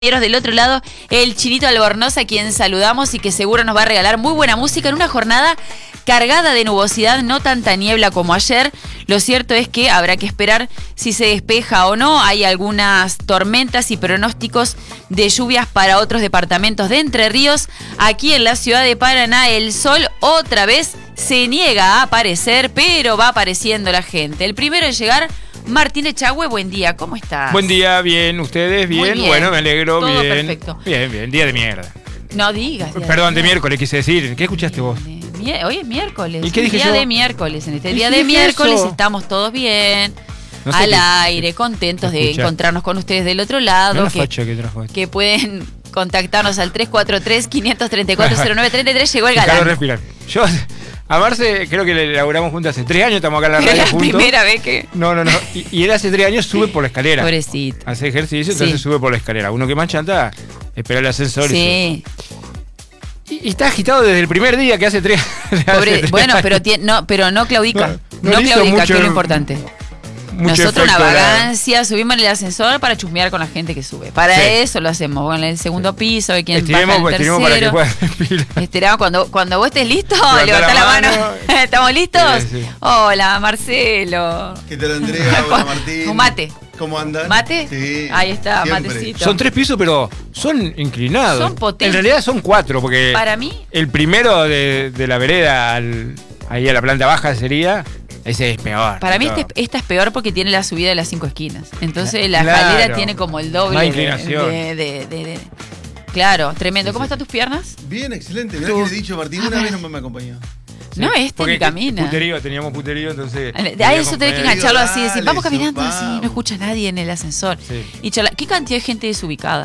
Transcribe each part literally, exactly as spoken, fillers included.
Del otro lado, el Chinito Albornoz, a quien saludamos y que seguro nos va a regalar muy buena música en una jornada cargada de nubosidad, no tanta niebla como ayer. Lo cierto es que habrá que esperar si se despeja o no. Hay algunas tormentas y pronósticos de lluvias para otros departamentos de Entre Ríos. Aquí en la ciudad de Paraná, el sol otra vez se niega a aparecer, pero va apareciendo la gente. El primero en llegar, Martín Echagüe, buen día, ¿cómo estás? Buen día, bien, ¿ustedes? Bien, bien. Bueno, me alegro, todo bien. Perfecto. Bien, bien, día de mierda. No digas. Perdón, de, de miércoles quise decir, ¿qué escuchaste vos? De, de, hoy es miércoles. ¿Y qué dije día yo? de miércoles, en este ¿Y día qué de dije miércoles eso? estamos todos bien, No sé al qué- aire, contentos de escucha. encontrarnos con ustedes del otro lado, Mirá la que, facha que trajo esto. que pueden contactarnos al tres cuatro tres, cinco tres cuatro, cero nueve tres tres. Llegó el Dejalo galán. respirar. Yo, a Marce, creo que le elaboramos juntos hace tres años, estamos acá en la Es radio la juntos. primera vez que... No, no, no. Y, y él hace tres años sube por la escalera. Pobrecito. Hace ejercicio, entonces Sí. sube por la escalera. Uno que más chanta, espera el ascensor. y Sí. sube. Y, y está agitado desde el primer día que hace tres, hace Pobre- tres bueno, años. pero, tie- no, pero no claudica. No, No, no le hizo claudica, mucho- que es lo importante. Mucho Nosotros una efecto la- vagancia, subimos en el ascensor para chusmear con la gente que sube. Para Sí. eso lo hacemos, con el segundo piso, de quien Estiremos, baja el estiremos para que tercero. pueda respirar. Estiramos cuando, cuando vos estés listo, Levantá levantá la la mano. mano. ¿Estamos listos? Sí, sí. Hola, Marcelo. ¿Qué tal, Andrea? Hola, Martín. Un mate. ¿Cómo andan? ¿Mate? Sí. Ahí está, siempre. matecito. Son tres pisos, pero son inclinados. Son potentes. En realidad son cuatro, porque Para mí, el primero de, de la vereda al, ahí a la planta baja sería, ese es peor. para mí No. este- esta es peor porque tiene la subida de las cinco esquinas. Entonces la Claro. escalera tiene como el doble Más de- inclinación. de- de- de- de- Claro, tremendo. ¿Cómo están tus piernas? Bien, excelente. Mirá Tú- que le he dicho, Martín, A una ver. vez no me acompañó. No, este Porque ni camina. Puterío, teníamos puterío, entonces. A eso tenés que compañero. engancharlo así, decir, Dale, vamos caminando vamos. así, no escucha a nadie en el ascensor. Sí. Y charla, ¿qué cantidad de gente desubicada?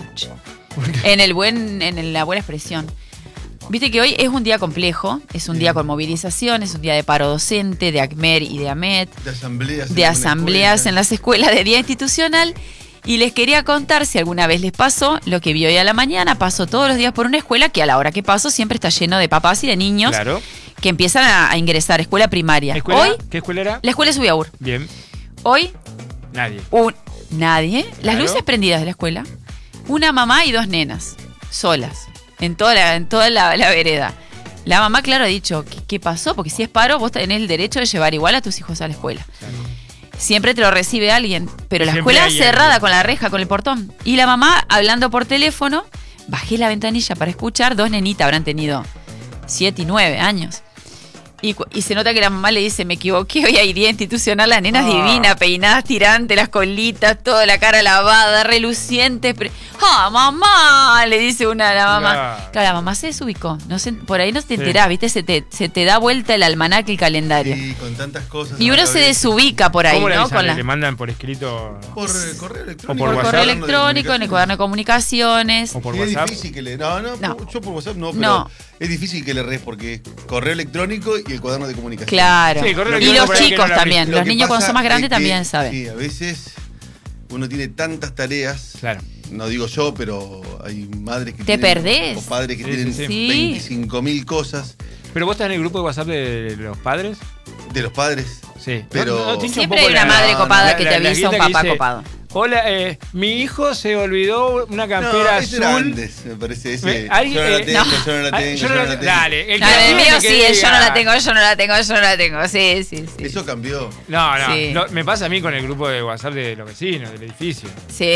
En el buen, en la buena expresión. Viste que hoy es un día complejo, es un día con movilización, es un día de paro docente, de ACMER y de AMET, De asambleas. de en asambleas una en las escuelas de día institucional. Y les quería contar si alguna vez les pasó lo que vi hoy a la mañana. Paso todos los días por una escuela que a la hora que paso siempre está lleno de papás y de niños Claro. que empiezan a, a ingresar, escuela primaria. ¿Escuela? Hoy, ¿Qué escuela era? la escuela es Ubiaur. Bien. Hoy, Nadie. un, nadie, las Claro. luces prendidas de la escuela, una mamá y dos nenas, solas, en toda la, en toda la, la vereda. La mamá, claro, ha dicho, ¿qué, qué pasó? Porque si es paro, vos tenés el derecho de llevar igual a tus hijos a la escuela. Siempre te lo recibe alguien, pero la Siempre escuela hay cerrada alguien. con la reja, con el portón. Y la mamá hablando por teléfono, bajé la ventanilla para escuchar, dos nenitas habrán tenido siete y nueve años. Y, cu- y se nota que la mamá le dice, me equivoqué, hoy hay día institucional, las nenas Ah. divinas, peinadas tirantes, las colitas, toda la cara lavada, relucientes. pre- ¡Ah, mamá! Le dice una a la mamá. Claro. Claro, la mamá se desubicó. No se, por ahí no te Sí. enterás, ¿viste? Se te, se te da vuelta el almanaque, el calendario. Sí, con tantas cosas. Y en la uno se cabeza. desubica por ahí, ¿Cómo le ¿no? avisan? Con ¿Le, la- le mandan por escrito Por eh, correo electrónico. por por WhatsApp. correo de electrónico, en el cuaderno de comunicaciones. o por Sí, es WhatsApp? difícil que le. No, no, No. yo por WhatsApp no, pero No. es difícil que le res porque es correo electrónico y el cuaderno de comunicación. Claro. Sí, correo y electrónico los por ahí que chicos no la también. Lo Los que niños cuando pasa son más grandes es que, también saben. Sí, a veces uno tiene tantas tareas. Claro. No digo yo, pero hay madres que Te tienen. perdés. O padres que Sí, tienen sí, sí. veinticinco mil cosas ¿Pero vos estás en el grupo de WhatsApp de los padres? de los padres. Sí. Pero- ¿No- no te hincha un Siempre poco hay una la- madre no, copada la- que la- te la avisa, un guita que papá dice, copado. Hola, eh, mi hijo se olvidó una campera No, ese era azul. antes, me parece ese. Me- alguien- yo no la eh, tengo, no. yo no la Ay, tengo, yo no la tengo. Dale, el No, el que mío tiene sí, que yo no la diga. tengo, yo no la tengo, yo no la tengo. Sí, sí, sí. Eso cambió. No, no, Sí. no, me pasa a mí con el grupo de WhatsApp de los vecinos, del edificio.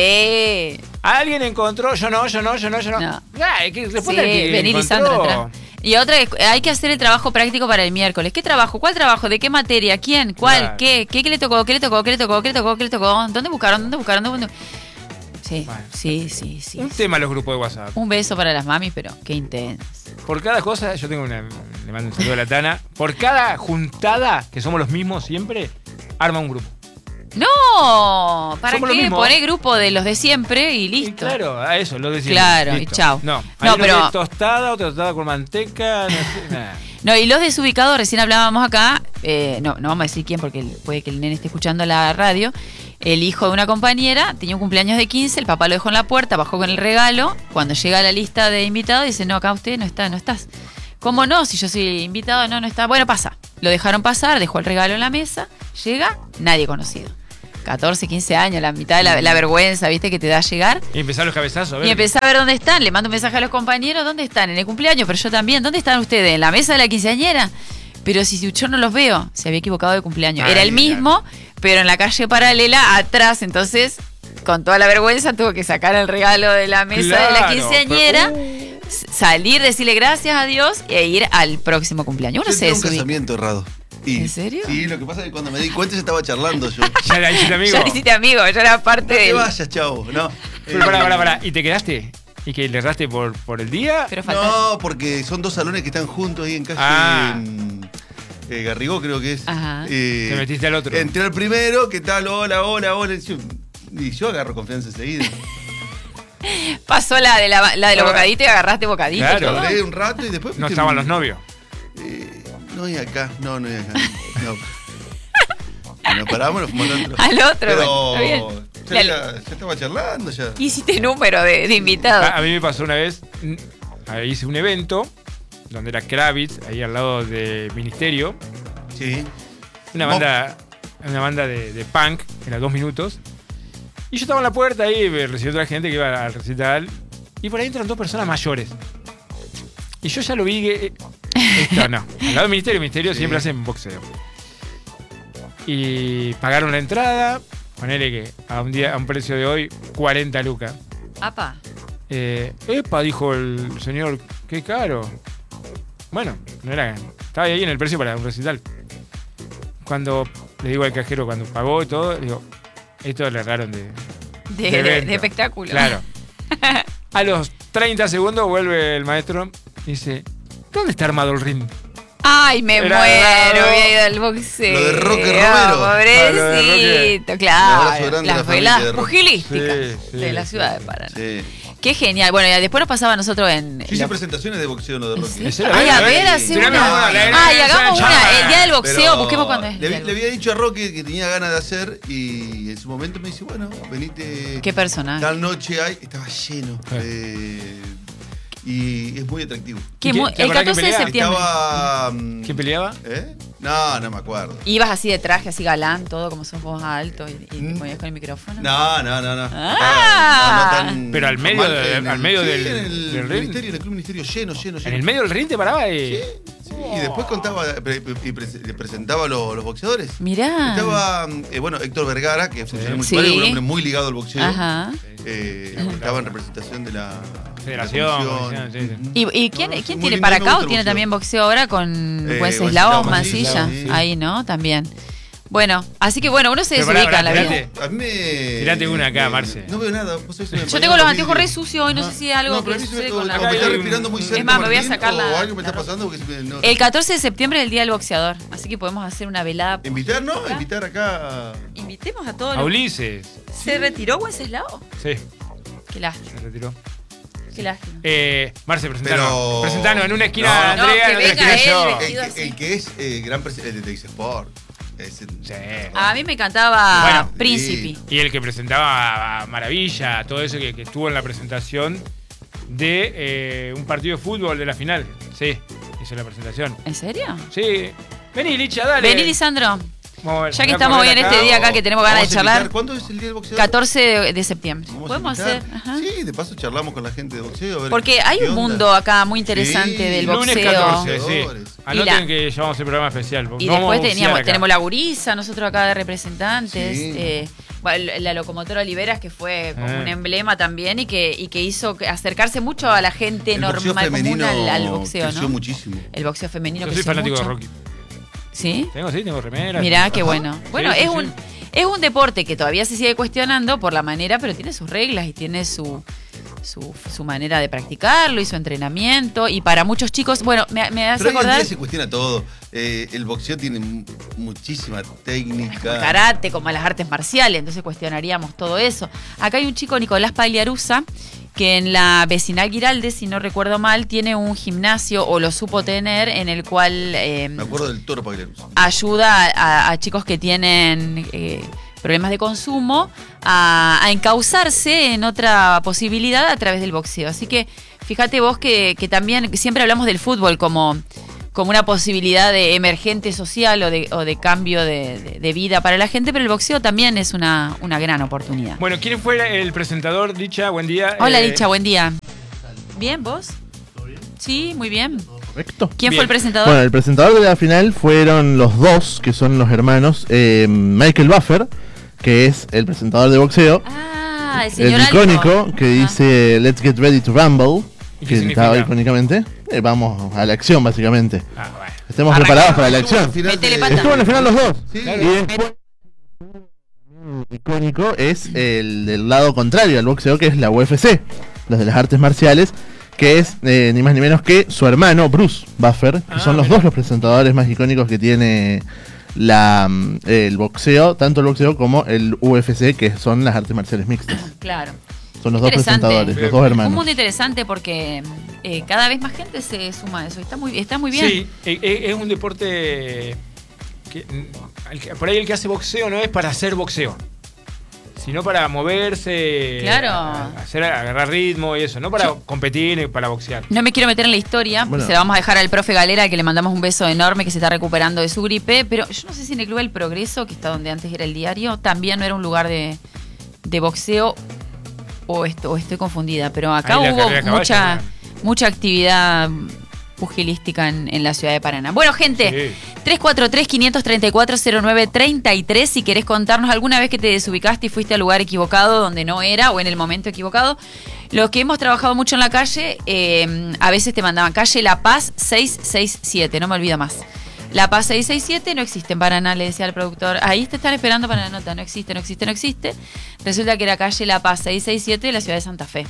Sí. Alguien encontró, yo no, yo no, yo no, yo no. No. Ah, es que Sí, responde al que venir y encontró. Sandra atrás. Y otra, es, hay que hacer el trabajo práctico para el miércoles. ¿Qué trabajo? ¿Cuál trabajo? ¿De qué materia? ¿Quién? ¿Cuál? Claro. ¿Qué? ¿Qué, qué le tocó? ¿Qué le tocó? ¿Qué le tocó? ¿Qué le tocó? ¿Qué le tocó? ¿Dónde buscaron? ¿Dónde buscaron? ¿Dónde? Sí, Bueno. sí, sí, sí. Un tema los grupos de WhatsApp. Un beso para las mamis, pero qué intenso. Por cada cosa, yo tengo una. Le mando un saludo a la Tana. Por cada juntada, que somos los mismos siempre, arma un grupo. No, ¿para Somos lo qué? mismo. Poné grupo de los de siempre y Y listo. claro, a eso, lo decimos. Claro, y listo. chao. No, No, hay uno pero- de tostada, otra tostada con manteca, no sé, nada. No, y los desubicados, recién hablábamos acá, eh, no, no vamos a decir quién porque puede que el nene esté escuchando la radio. El hijo de una compañera tenía un cumpleaños de quince, el papá lo dejó en la puerta, bajó con el regalo. Cuando llega a la lista de invitados, dice, no, acá usted no está, no estás. ¿Cómo no? Si yo soy invitado, no, no está. Bueno, pasa. Lo dejaron pasar, dejó el regalo en la mesa, llega, nadie conocido. catorce, quince años, la mitad de la, la vergüenza, ¿viste? Que te da a llegar. Y empezar los cabezazos, a ver. Y empecé a ver dónde están. Le mando un mensaje a los compañeros, ¿dónde están? En el cumpleaños, pero yo también. ¿Dónde están ustedes? ¿En la mesa de la quinceañera? Pero si yo no los veo, se había equivocado de cumpleaños. Ay, Era el mismo, pero en la calle paralela, atrás. Entonces, con toda la vergüenza, tuvo que sacar el regalo de la mesa Claro, de la quinceañera, pero, uh. salir, decirle gracias a Dios e ir al próximo cumpleaños. Uno Yo se tenía un desubica. casamiento errado. Y, ¿En serio? Sí, lo que pasa es que cuando me di cuenta ya estaba charlando yo. Ya la hiciste amigo. Ya le hiciste amigo, ya era parte No te del... vayas, chavo. No. Pero pará, pará, pará. ¿Y te quedaste? ¿Y que le erraste por, por el día? Pero falta... No, porque son dos salones que están juntos ahí en calle Ah. mm, eh, Garrigó, creo que es. Ajá. Eh, Te metiste al otro. Entré al primero, ¿qué tal? Hola, hola, hola. Y yo, y yo agarro confianza enseguida. Pasó la de, la, la de los Ah. bocaditos y agarraste bocaditos. Claro. todo. Hablé un rato y después. No viste, estaban los novios. eh, no es acá, no, no es acá. No. Y nos paramos, nos fuimos al otro. Al otro, Pero bueno, está ya, bien. era- ya estaba charlando ya. Hiciste número de, de invitados. A, a mí me pasó una vez, mm, ahí hice un evento donde era Kravitz, ahí al lado de Ministerio, Sí. una Mo- banda, una banda de, de punk, era dos minutos. Y yo estaba en la puerta ahí, me recibió otra gente que iba al recital, y por ahí entran dos personas mayores. Y yo ya lo vi que... eh, esto no, al lado del Ministerio, Ministerio Sí. siempre hacen boxeo. Y pagaron la entrada, ponele que a un día, a un precio de hoy, cuarenta lucas. Apa. Eh, epa, dijo el señor, qué caro. Bueno, no era. Estaba ahí en el precio para un recital. Cuando le digo al cajero, cuando pagó y todo, digo, esto le erraron de, De, de de- evento. de espectáculo. Claro. A los treinta segundos vuelve el maestro y dice, ¿dónde está armado el ring? Ay, me Era muero, raro. había ido al boxeo. Lo de Roque Romero. Ah, lo de Pobrecito, Un claro. abrazo grande a la Las familia veladas de Roque. pugilísticas Sí, sí, de la sí. ciudad de Paraná. Sí. Qué genial. Bueno, y después nos pasaba a nosotros en... Yo hice lo- presentaciones de boxeo en lo de ¿En Roque. serio? ¿En serio? Ay, a A ver, ver, sí. hace Tirame una. una, la- Ay, la- hagamos la- una. El día del boxeo, Pero busquemos cuando es. el Le, día le del había dicho a Roque que tenía ganas de hacer y en su momento me dice, bueno, venite. Qué personaje. Tal noche hay. Estaba lleno. Sí. eh, y es muy atractivo. Que ¿Y qué- mu- te el acordás catorce que de pelea? septiembre. Estaba. mm, ¿Quién peleaba? ¿Eh? No, no me acuerdo. Ibas así de traje, así galán, todo como sos vos alto y, y te Mm. ponías con el micrófono. No, no, no, no. Ah. No, no tan Pero al medio formal, de- en al el- medio sí, del- en el del ring. ministerio, en el club ministerio lleno, lleno, lleno. En el medio del ring te paraba y... Sí, sí. Y después contaba pre- y pre- le presentaba a los, los boxeadores. Mirá. Estaba, eh, bueno, Héctor Vergara, que es funcionario Sí. municipal, un hombre muy ligado al boxeo. Ajá. Eh, estaba en representación de la Federación, de la comisión. comisión, sí, sí. ¿Y, y No, quién, no, sí, quién muy tiene lindo, para me acá gusta o el tiene boxeo. también boxeo ahora con Eh, Wenceslao Wenceslao Mancilla? Mancilla, sí. Ahí, ¿no? También. Bueno, así que bueno, uno se Pero pará, desubica pará, en la vida. espérate. A mí me. Tirate una acá, me- Marce. No veo nada. vos sabés, me Yo apañó tengo los los anteojos re vidrios. sucios hoy, no sé si es algo No, pero que a mí se me- sucede o- con la o me Acá está hay un- respirando muy es cerca. más, me voy a Martín, sacar la- O algo me está la- pasando porque se me- no- El catorce de septiembre es el Día del Boxeador, así que podemos hacer una velada. Invitar, ¿no? acá. Invitar acá. Invitemos a todos A los... Ulises. ¿Se retiró Wenceslao? Sí, Qué lástima, se retiró. qué lástima. Eh, Marce, presentanos. Pero- Presentanos en una esquina No, Andrea, no, que en otra venga esquina él, yo. El, vestido que- así. el que es eh, gran presidente de Teis Sport. Ese- Sí. A mí me encantaba Bueno, Príncipe. Y el que presentaba a Maravilla, todo eso que, que estuvo en la presentación de eh, un partido de fútbol de la final. Sí, hizo la presentación. ¿En serio? Sí. Vení, Licha, dale. Vení, Lisandro. Vamos a ver, Ya que voy a estamos hoy correr en acá. este día acá que tenemos ganas de Vamos a invitar. charlar. ¿Cuándo es el día del boxeo? catorce de, de septiembre. Vamos a Podemos invitar. hacer. Ajá. Sí, de paso charlamos con la gente de boxeo. a ver Porque hay qué un onda. mundo acá muy interesante Sí, del Lunes boxeo. catorce, sí. Boxeadores. Anoten Y la- que llevamos el programa especial. Y No vamos a después boxear teníamos, acá. tenemos la gurisa, nosotros acá de representantes. Sí. eh, bueno, la locomotora Oliveras, que fue como Ah. un emblema también y que, y que hizo que acercarse mucho a la gente El boxeo normal común femenino al, al boxeo, creció ¿no? muchísimo. El boxeo femenino Yo soy creció fanático mucho. de Rocky. ¿Sí? Tengo, sí, tengo remera. Mirá, qué Ajá. bueno. Bueno, sí, es sí. un es un deporte que todavía se sigue cuestionando por la manera, pero tiene sus reglas y tiene su, su, su manera de practicarlo y su entrenamiento. Y para muchos chicos, bueno, me, me hace Pero hoy en acordar día se cuestiona todo. Eh, el boxeo tiene mu- muchísima técnica. karate, como las artes marciales, entonces cuestionaríamos todo eso. Acá hay un chico, Nicolás Pagliarusa, que en la vecinal Giralde, si no recuerdo mal, tiene un gimnasio, o lo supo tener, en el cual eh, Me acuerdo del toro Pagliarusa. ayuda a, a chicos que tienen eh, problemas de consumo a, a encauzarse en otra posibilidad a través del boxeo. Así que fíjate vos que, que también que siempre hablamos del fútbol como, como una posibilidad de emergente social o de, o de cambio de, de, de vida para la gente, pero el boxeo también es una, una gran oportunidad. Bueno, ¿quién fue el presentador? Licha, buen día. Hola, eh, Licha, buen día. ¿Bien, vos? ¿Todo bien? Sí, muy bien. Correcto. ¿Quién Bien. fue el presentador? Bueno, el presentador de la final fueron los dos, que son los hermanos, eh, Michael Buffer, que es el presentador de boxeo, Ah, el el señor Albo. icónico, que Ajá. dice Let's get ready to rumble, ¿Y qué que significa? estaba icónicamente. Eh, vamos a la acción, básicamente. Ah, bueno. Estemos Arrancamos. preparados para la acción. Final Metele de- pata. Estuvo en la final los dos. Sí, Claro. Y después, icónico es el del lado contrario al boxeo, que es la U F C, los de las artes marciales, que es eh, ni más ni menos que su hermano Bruce Buffer, que Ah, son los mirá. dos los presentadores más icónicos que tiene la mm, el boxeo, tanto el boxeo como el U F C, que son las artes marciales mixtas. Claro. Son los dos Interesante. presentadores, los dos Un hermanos. mundo interesante porque eh, cada vez más gente se suma a eso. Está muy, está muy bien. Sí, eh, eh, es un deporte que mm, el que- por ahí el que hace boxeo no es para hacer boxeo, sino para moverse, Claro. a- a hacer agarrar ritmo y eso, no para competir ni para boxear. No me quiero meter en la historia, Bueno. se la vamos a dejar al profe Galera, que le mandamos un beso enorme, que se está recuperando de su gripe, pero yo no sé si en el Club El Progreso, que está donde antes era el diario, también no era un lugar de, de boxeo, o, esto, o estoy confundida, pero acá Ahí la hubo carrera de caballo, mucha, ¿no? mucha actividad pugilística en, en la ciudad de Paraná. Bueno, gente, Sí. tres cuatro tres, cinco tres cuatro, cero nueve tres tres, si querés contarnos alguna vez que te desubicaste y fuiste al lugar equivocado donde no era o en el momento equivocado. Los que hemos trabajado mucho en la calle, eh, a veces te mandaban calle La Paz seiscientos sesenta y siete, no me olvido más. La Paz seiscientos sesenta y siete no existe en Paraná, le decía al productor. Ahí te están esperando para la nota, no existe, no existe, no existe. Resulta que era calle La Paz seiscientos sesenta y siete de la ciudad de Santa Fe.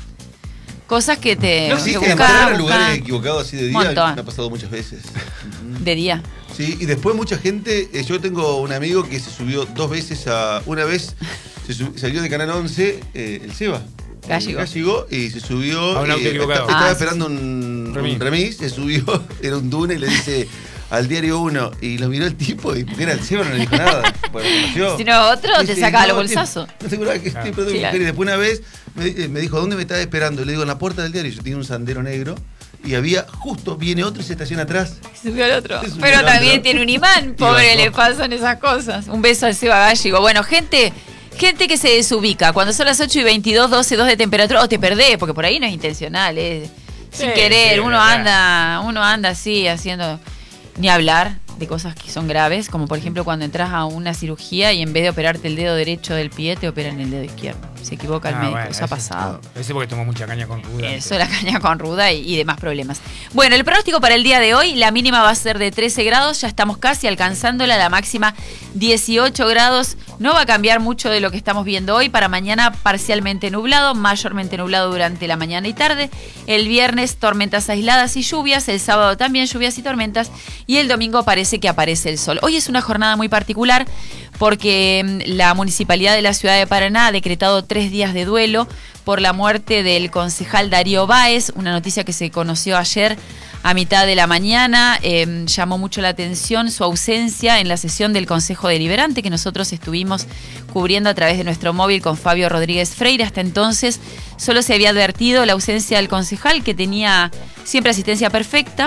Cosas que te No que existe buscás, entrar en buscás lugares equivocados así de día. Montón. Me ha pasado muchas veces. de día. Sí, y después mucha gente. eh, yo tengo un amigo que se subió dos veces a. Una vez se sub- salió de Canal once, eh, el Seba. Gallego. El Gallego, y se subió. A un auto eh, equivocado. Estaba Ah, esperando un Remis. un remis, se subió, era un dune y le dice al diario uno. Y lo miró el tipo y era el Seba, no le dijo nada. Bueno, lo conoció. Si no, otro te Dice, sacaba los no, bolsazos. No sé, que estoy Claro. esperando Sí, mi claro. mujer. Y después una vez me, eh, me dijo, ¿dónde me estás esperando? Y le digo, en la puerta del diario. Yo tenía un sandero negro y había, justo viene otro y se estaciona atrás. Se subió al otro. Se subió Pero al también otro. tiene un imán, Y pobre, bajó. le pasan esas cosas. Un beso al Seba Gallego. Bueno, gente, gente que se desubica. Cuando son las ocho y veintidós, doce, dos de temperatura, o te perdés, porque por ahí no es intencional, es sin Sí, querer. sí, uno verdad. anda, uno anda así haciendo. Ni hablar de cosas que son graves, como por ejemplo cuando entras a una cirugía y en vez de operarte el dedo derecho del pie, te operan el dedo izquierdo. Se equivoca el Ah, médico, bueno, eso ha ese- pasado. Ese porque tomó mucha caña con ruda. Eso, la caña con ruda y, y demás problemas. Bueno, el pronóstico para el día de hoy, la mínima va a ser de trece grados, ya estamos casi alcanzándola, la máxima dieciocho grados. No va a cambiar mucho de lo que estamos viendo hoy. Para mañana parcialmente nublado, mayormente nublado durante la mañana y tarde. El viernes tormentas aisladas y lluvias, el sábado también lluvias y tormentas y el domingo parece que aparece el sol. Hoy es una jornada muy particular porque mm, la Municipalidad de la Ciudad de Paraná ha decretado tres días de duelo por la muerte del concejal Darío Báez, una noticia que se conoció ayer a mitad de la mañana. Eh, llamó mucho la atención su ausencia en la sesión del Consejo Deliberante que nosotros estuvimos cubriendo a través de nuestro móvil con Fabio Rodríguez Freire. Hasta entonces solo se había advertido la ausencia del concejal, que tenía siempre asistencia perfecta.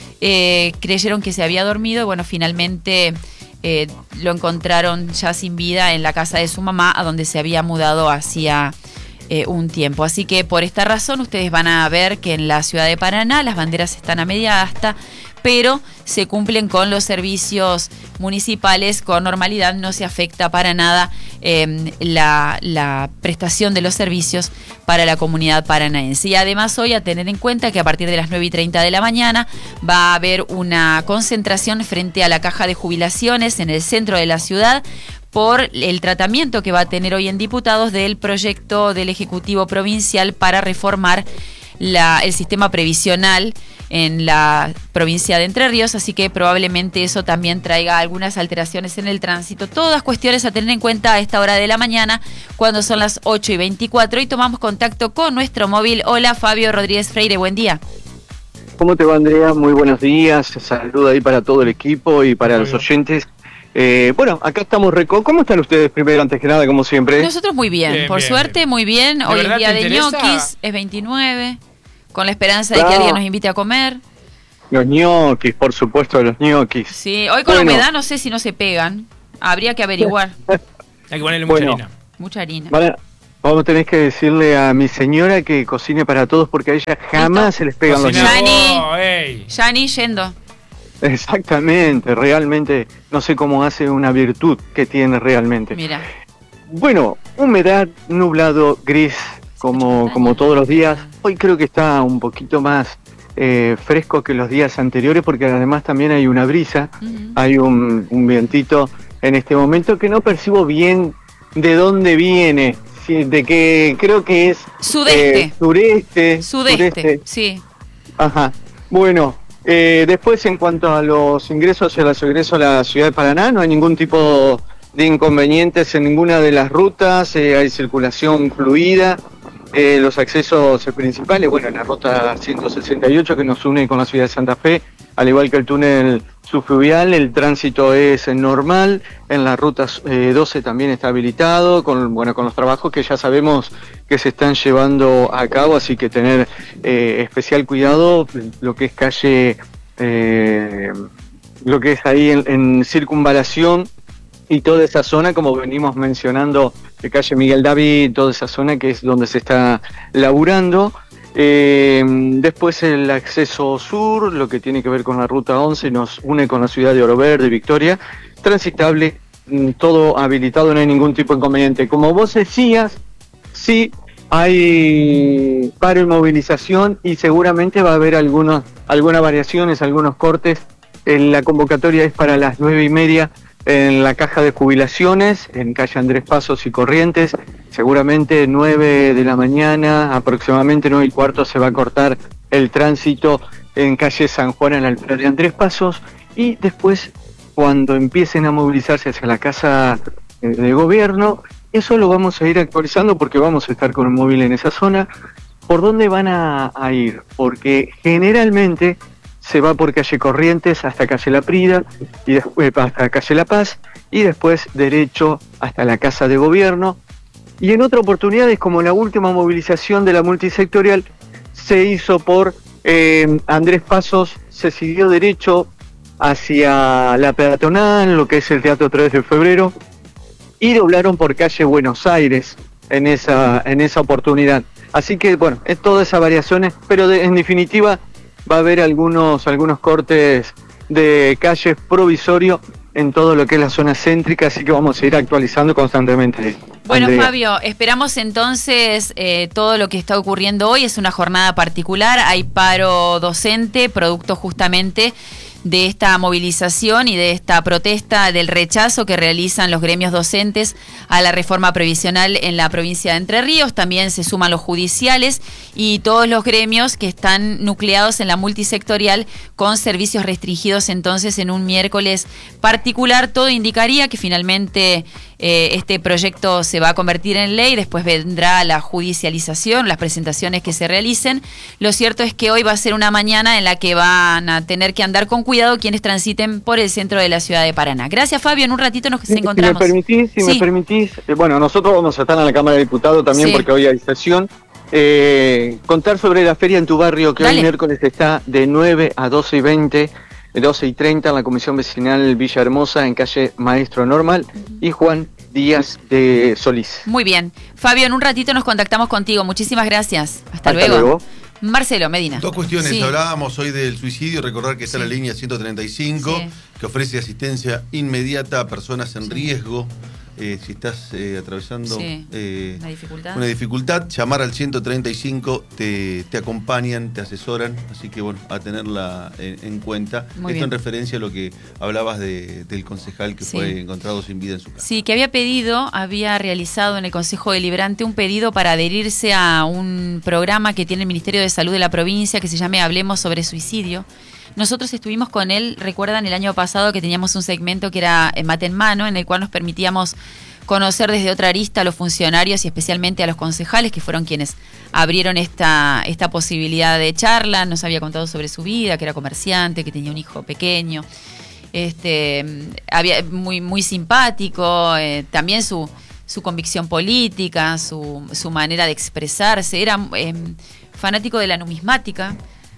Eh, creyeron que se había dormido. Bueno, finalmente eh, lo encontraron ya sin vida en la casa de su mamá, a donde se había mudado hacía eh, un tiempo. Así que por esta razón ustedes van a ver que en la ciudad de Paraná las banderas están a media asta, pero se cumplen con los servicios municipales con normalidad, no se afecta para nada eh, la, la prestación de los servicios para la comunidad paranaense. Y además hoy a tener en cuenta que a partir de las nueve y treinta de la mañana va a haber una concentración frente a la caja de jubilaciones en el centro de la ciudad por el tratamiento que va a tener hoy en diputados del proyecto del Ejecutivo Provincial para reformar la, el sistema previsional en la provincia de Entre Ríos, así que probablemente eso también traiga algunas alteraciones en el tránsito. Todas cuestiones a tener en cuenta a esta hora de la mañana, cuando son las ocho y veinticuatro, y tomamos contacto con nuestro móvil. Hola, Fabio Rodríguez Freire, buen día. ¿Cómo te va, Andrea? Muy buenos días. Saludo ahí para todo el equipo y para los oyentes. Eh, bueno, acá estamos reco. ¿Cómo están ustedes primero, antes que nada, como siempre? Nosotros muy bien, Bien, por bien, suerte, bien. muy bien. ¿De Hoy es verdad día te de interesa? ñoquis, es veintinueve, con la esperanza de que Ah. alguien nos invite a comer. Los ñoquis, por supuesto, los ñoquis. Sí, hoy con Bueno. la humedad no sé si no se pegan. Habría que averiguar. Hay que ponerle mucha Bueno. harina. Mucha harina. Van- Vamos a tener que decirle a mi señora que cocine para todos porque a ella jamás ¿Listo? se les pegan los Cocina ñoquis. Yani. vos, ey. Yani yendo. Exactamente, realmente no sé cómo hace una virtud que tiene realmente. Mira. Bueno, humedad, nublado, gris, como, como todos los días. Hoy creo que está un poquito más eh, fresco que los días anteriores porque además también hay una brisa, Ujú. hay un, un vientito en este momento que no percibo bien de dónde viene, sí, de que creo que es Sudeste. eh, sureste, Sudeste. Sí. Ajá. Bueno, eh, después en cuanto a los ingresos y a los egresos a la ciudad de Paraná, no hay ningún tipo de inconvenientes en ninguna de las rutas, eh, hay circulación fluida, eh, los accesos principales, bueno, en la ruta ciento sesenta y ocho que nos une con la ciudad de Santa Fe, al igual que el túnel subfluvial, el tránsito es normal, en la ruta eh, doce también está habilitado, con, bueno, con los trabajos que ya sabemos que se están llevando a cabo, así que tener eh, especial cuidado, lo que es calle, eh, lo que es ahí en, en circunvalación y toda esa zona, como venimos mencionando, de calle Miguel David, toda esa zona que es donde se está laburando. Eh, después el acceso sur, lo que tiene que ver con la ruta once, nos une con la ciudad de Oro Verde, Victoria, transitable, mm, todo habilitado, no hay ningún tipo de inconveniente. Como vos decías, sí hay paro y movilización y seguramente va a haber algunos, algunas variaciones, algunos cortes. Eh, la convocatoria es para las nueve y media en la caja de jubilaciones, en calle Andrés Pasos y Corrientes. Seguramente nueve de la mañana, aproximadamente nueve y cuarto, se va a cortar el tránsito en calle San Juan, en la altura de Andrés Pasos. Y después, cuando empiecen a movilizarse hacia la casa eh, de gobierno, eso lo vamos a ir actualizando porque vamos a estar con un móvil en esa zona. ¿Por dónde van a, a ir? Porque generalmente se va por calle Corrientes hasta calle La Prida, y después hasta calle La Paz, y después derecho hasta la Casa de Gobierno. Y en otra oportunidad, es como la última movilización de la multisectorial, se hizo por eh, Andrés Pasos, se siguió derecho hacia la peatonal, lo que es el Teatro tres de febrero, y doblaron por calle Buenos Aires en esa, en esa oportunidad. Así que, bueno, es todas esas variaciones, pero de, en definitiva va a haber algunos, algunos cortes de calles provisorio en todo lo que es la zona céntrica, así que vamos a ir actualizando constantemente. Bueno, Andrea. Fabio, esperamos entonces eh, todo lo que está ocurriendo hoy. Es una jornada particular, hay paro docente, producto justamente de esta movilización y de esta protesta del rechazo que realizan los gremios docentes a la reforma previsional en la provincia de Entre Ríos. También se suman los judiciales y todos los gremios que están nucleados en la multisectorial con servicios restringidos. Entonces, en un miércoles particular, todo indicaría que finalmente eh, este proyecto se va a convertir en ley. Después vendrá la judicialización, las presentaciones que se realicen. Lo cierto es que hoy va a ser una mañana en la que van a tener que andar con cuidado quienes transiten por el centro de la ciudad de Paraná. Gracias, Fabio. En un ratito nos encontramos. Si me permitís, si Sí. me permitís, eh, bueno, nosotros vamos a estar en la Cámara de Diputados también Sí. porque hoy hay sesión. Eh, contar sobre la feria en tu barrio que Dale. hoy miércoles está de nueve a doce y veinte, doce y treinta en la Comisión Vecinal Villa Hermosa en calle Maestro Normal y Juan Díaz de Solís. Muy bien. Fabio, en un ratito nos contactamos contigo. Muchísimas gracias. Hasta, Hasta luego. luego. Marcelo Medina. Dos cuestiones. Sí. Hablábamos hoy del suicidio. Recordar que está Sí. la línea ciento treinta y cinco, Sí. que ofrece asistencia inmediata a personas en Sí. riesgo. Eh, si estás eh, atravesando Sí. eh, ¿Una dificultad? una dificultad, llamar al ciento treinta y cinco, te, te acompañan, te asesoran. Así que, bueno, a tenerla en, en cuenta. Muy Esto bien. en referencia a lo que hablabas de, del concejal que Sí. fue encontrado sin vida en su casa. Sí, que había pedido, había realizado en el Consejo Deliberante un pedido para adherirse a un programa que tiene el Ministerio de Salud de la provincia que se llame Hablemos sobre Suicidio. Nosotros estuvimos con él, recuerdan el año pasado que teníamos un segmento que era Mate en Mano, en el cual nos permitíamos conocer desde otra arista a los funcionarios y especialmente a los concejales, que fueron quienes abrieron esta, esta posibilidad de charla. Nos había contado sobre su vida, que era comerciante, que tenía un hijo pequeño. Este, había muy, muy simpático, eh, también su, su convicción política, su, su manera de expresarse. Era eh, fanático de la numismática.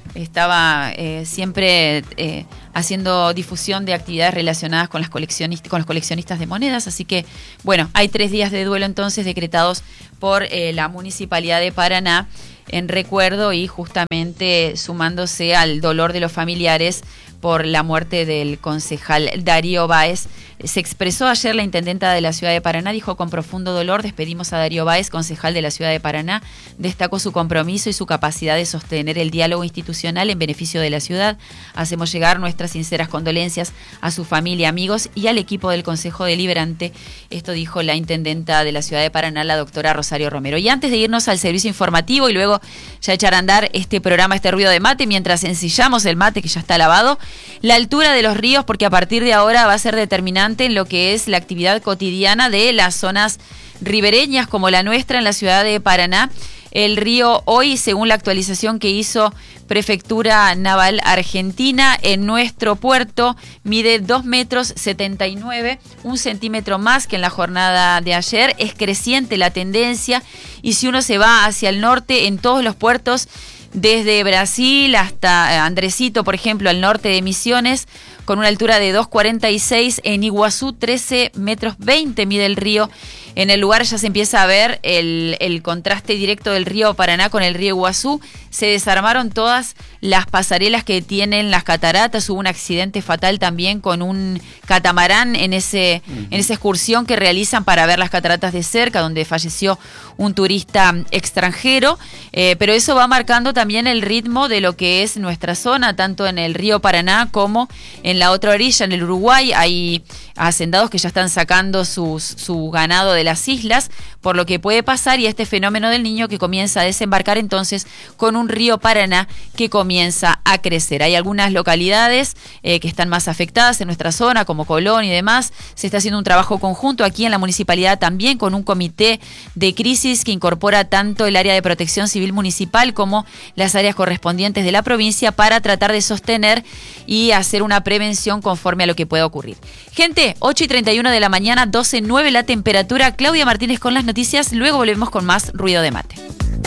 estaba eh, siempre eh, haciendo difusión de actividades relacionadas con, las coleccionist- con los coleccionistas de monedas. Así que, bueno, hay tres días de duelo entonces decretados por eh, la Municipalidad de Paraná en recuerdo y justamente sumándose al dolor de los familiares por la muerte del concejal Darío Báez. Se expresó ayer la intendenta de la ciudad de Paraná, dijo: con profundo dolor despedimos a Darío Báez, concejal de la ciudad de Paraná. Destacó su compromiso y su capacidad de sostener el diálogo institucional en beneficio de la ciudad. Hacemos llegar nuestras sinceras condolencias a su familia, amigos y al equipo del Consejo Deliberante. Esto dijo la intendenta de la ciudad de Paraná, la doctora Rosario Romero. Y antes de irnos al servicio informativo y luego ya echar a andar este programa, este ruido de mate, mientras ensillamos el mate que ya está lavado, la altura de los ríos, porque a partir de ahora va a ser determinante en lo que es la actividad cotidiana de las zonas ribereñas como la nuestra en la ciudad de Paraná. El río hoy, según la actualización que hizo Prefectura Naval Argentina, en nuestro puerto mide dos metros setenta y nueve, un centímetro más que en la jornada de ayer. Es creciente la tendencia y si uno se va hacia el norte, en todos los puertos, desde Brasil hasta Andresito, por ejemplo, al norte de Misiones, con una altura de dos cuarenta y seis, en Iguazú trece metros veinte mide el río. En el lugar ya se empieza a ver el, el contraste directo del río Paraná con el río Iguazú. Se desarmaron todas las pasarelas que tienen las cataratas. Hubo un accidente fatal también con un catamarán en ese uh-huh. en esa excursión que realizan para ver las cataratas de cerca, donde falleció un turista extranjero. Eh, pero eso va marcando también el ritmo de lo que es nuestra zona, tanto en el río Paraná como en la otra orilla, en el Uruguay. Hay hacendados que ya están sacando sus, su ganado de las islas, por lo que puede pasar, y este fenómeno del Niño que comienza a desembarcar entonces con un río Paraná que comienza a crecer. Hay algunas localidades eh, que están más afectadas en nuestra zona, como Colón y demás. Se está haciendo un trabajo conjunto aquí en la municipalidad también con un comité de crisis que incorpora tanto el área de protección civil municipal como las áreas correspondientes de la provincia para tratar de sostener y hacer una prevención conforme a lo que pueda ocurrir. Gente, ocho y treinta y uno de la mañana, doce nueve la temperatura. Claudia Martínez con las noticias, luego volvemos con más ruido de mate.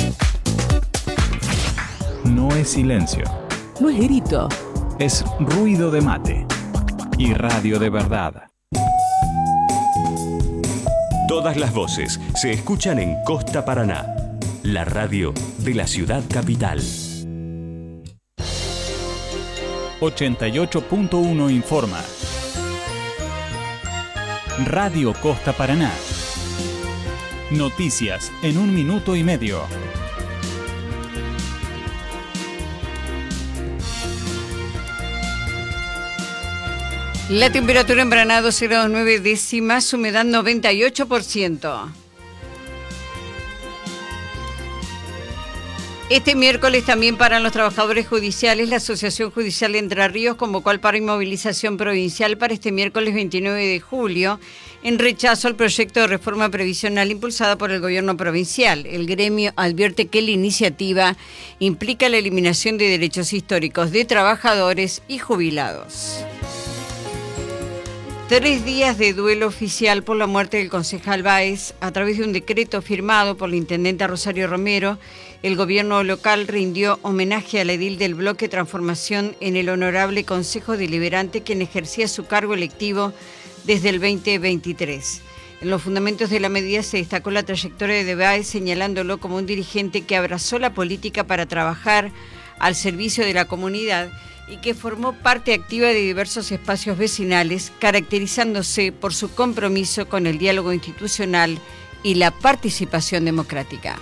No es silencio. No es grito. Es ruido de mate. Y radio de verdad. Todas las voces se escuchan en Costa Paraná, la radio de la ciudad capital. ochenta y ocho punto uno informa. Radio Costa Paraná. Noticias en un minuto y medio. La temperatura en Paraná doce grados nueve décimas, humedad noventa y ocho por ciento. Este miércoles también paran los trabajadores judiciales. La Asociación Judicial de Entre Ríos convocó al paro y movilización provincial para este miércoles veintinueve de julio en rechazo al proyecto de reforma previsional impulsada por el gobierno provincial. El gremio advierte que la iniciativa implica la eliminación de derechos históricos de trabajadores y jubilados. Tres días de duelo oficial por la muerte del concejal Báez. A través de un decreto firmado por la intendenta Rosario Romero, el gobierno local rindió homenaje al edil del bloque Transformación en el Honorable Consejo Deliberante, quien ejercía su cargo electivo desde el veinte veintitrés. En los fundamentos de la medida se destacó la trayectoria de Báez, señalándolo como un dirigente que abrazó la política para trabajar al servicio de la comunidad y que formó parte activa de diversos espacios vecinales, caracterizándose por su compromiso con el diálogo institucional y la participación democrática.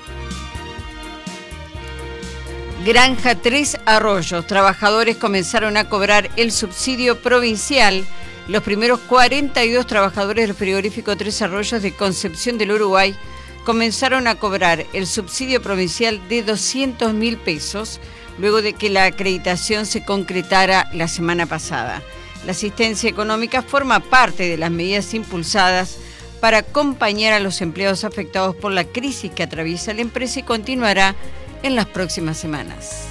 Granja Tres Arroyos. Trabajadores comenzaron a cobrar el subsidio provincial. Los primeros cuarenta y dos trabajadores del frigorífico Tres Arroyos de Concepción del Uruguay comenzaron a cobrar el subsidio provincial de doscientos mil pesos, luego de que la acreditación se concretara la semana pasada. La asistencia económica forma parte de las medidas impulsadas para acompañar a los empleados afectados por la crisis que atraviesa la empresa y continuará en las próximas semanas.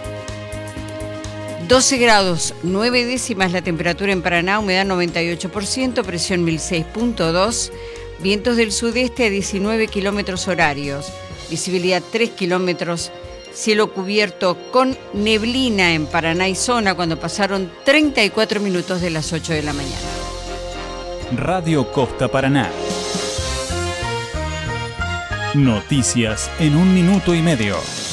doce grados nueve décimas la temperatura en Paraná, humedad noventa y ocho por ciento, presión mil seis punto dos, vientos del sudeste a diecinueve kilómetros horarios, visibilidad tres kilómetros Cielo cubierto con neblina en Paraná y zona cuando pasaron treinta y cuatro minutos de las ocho de la mañana. Radio Costa Paraná. Noticias en un minuto y medio.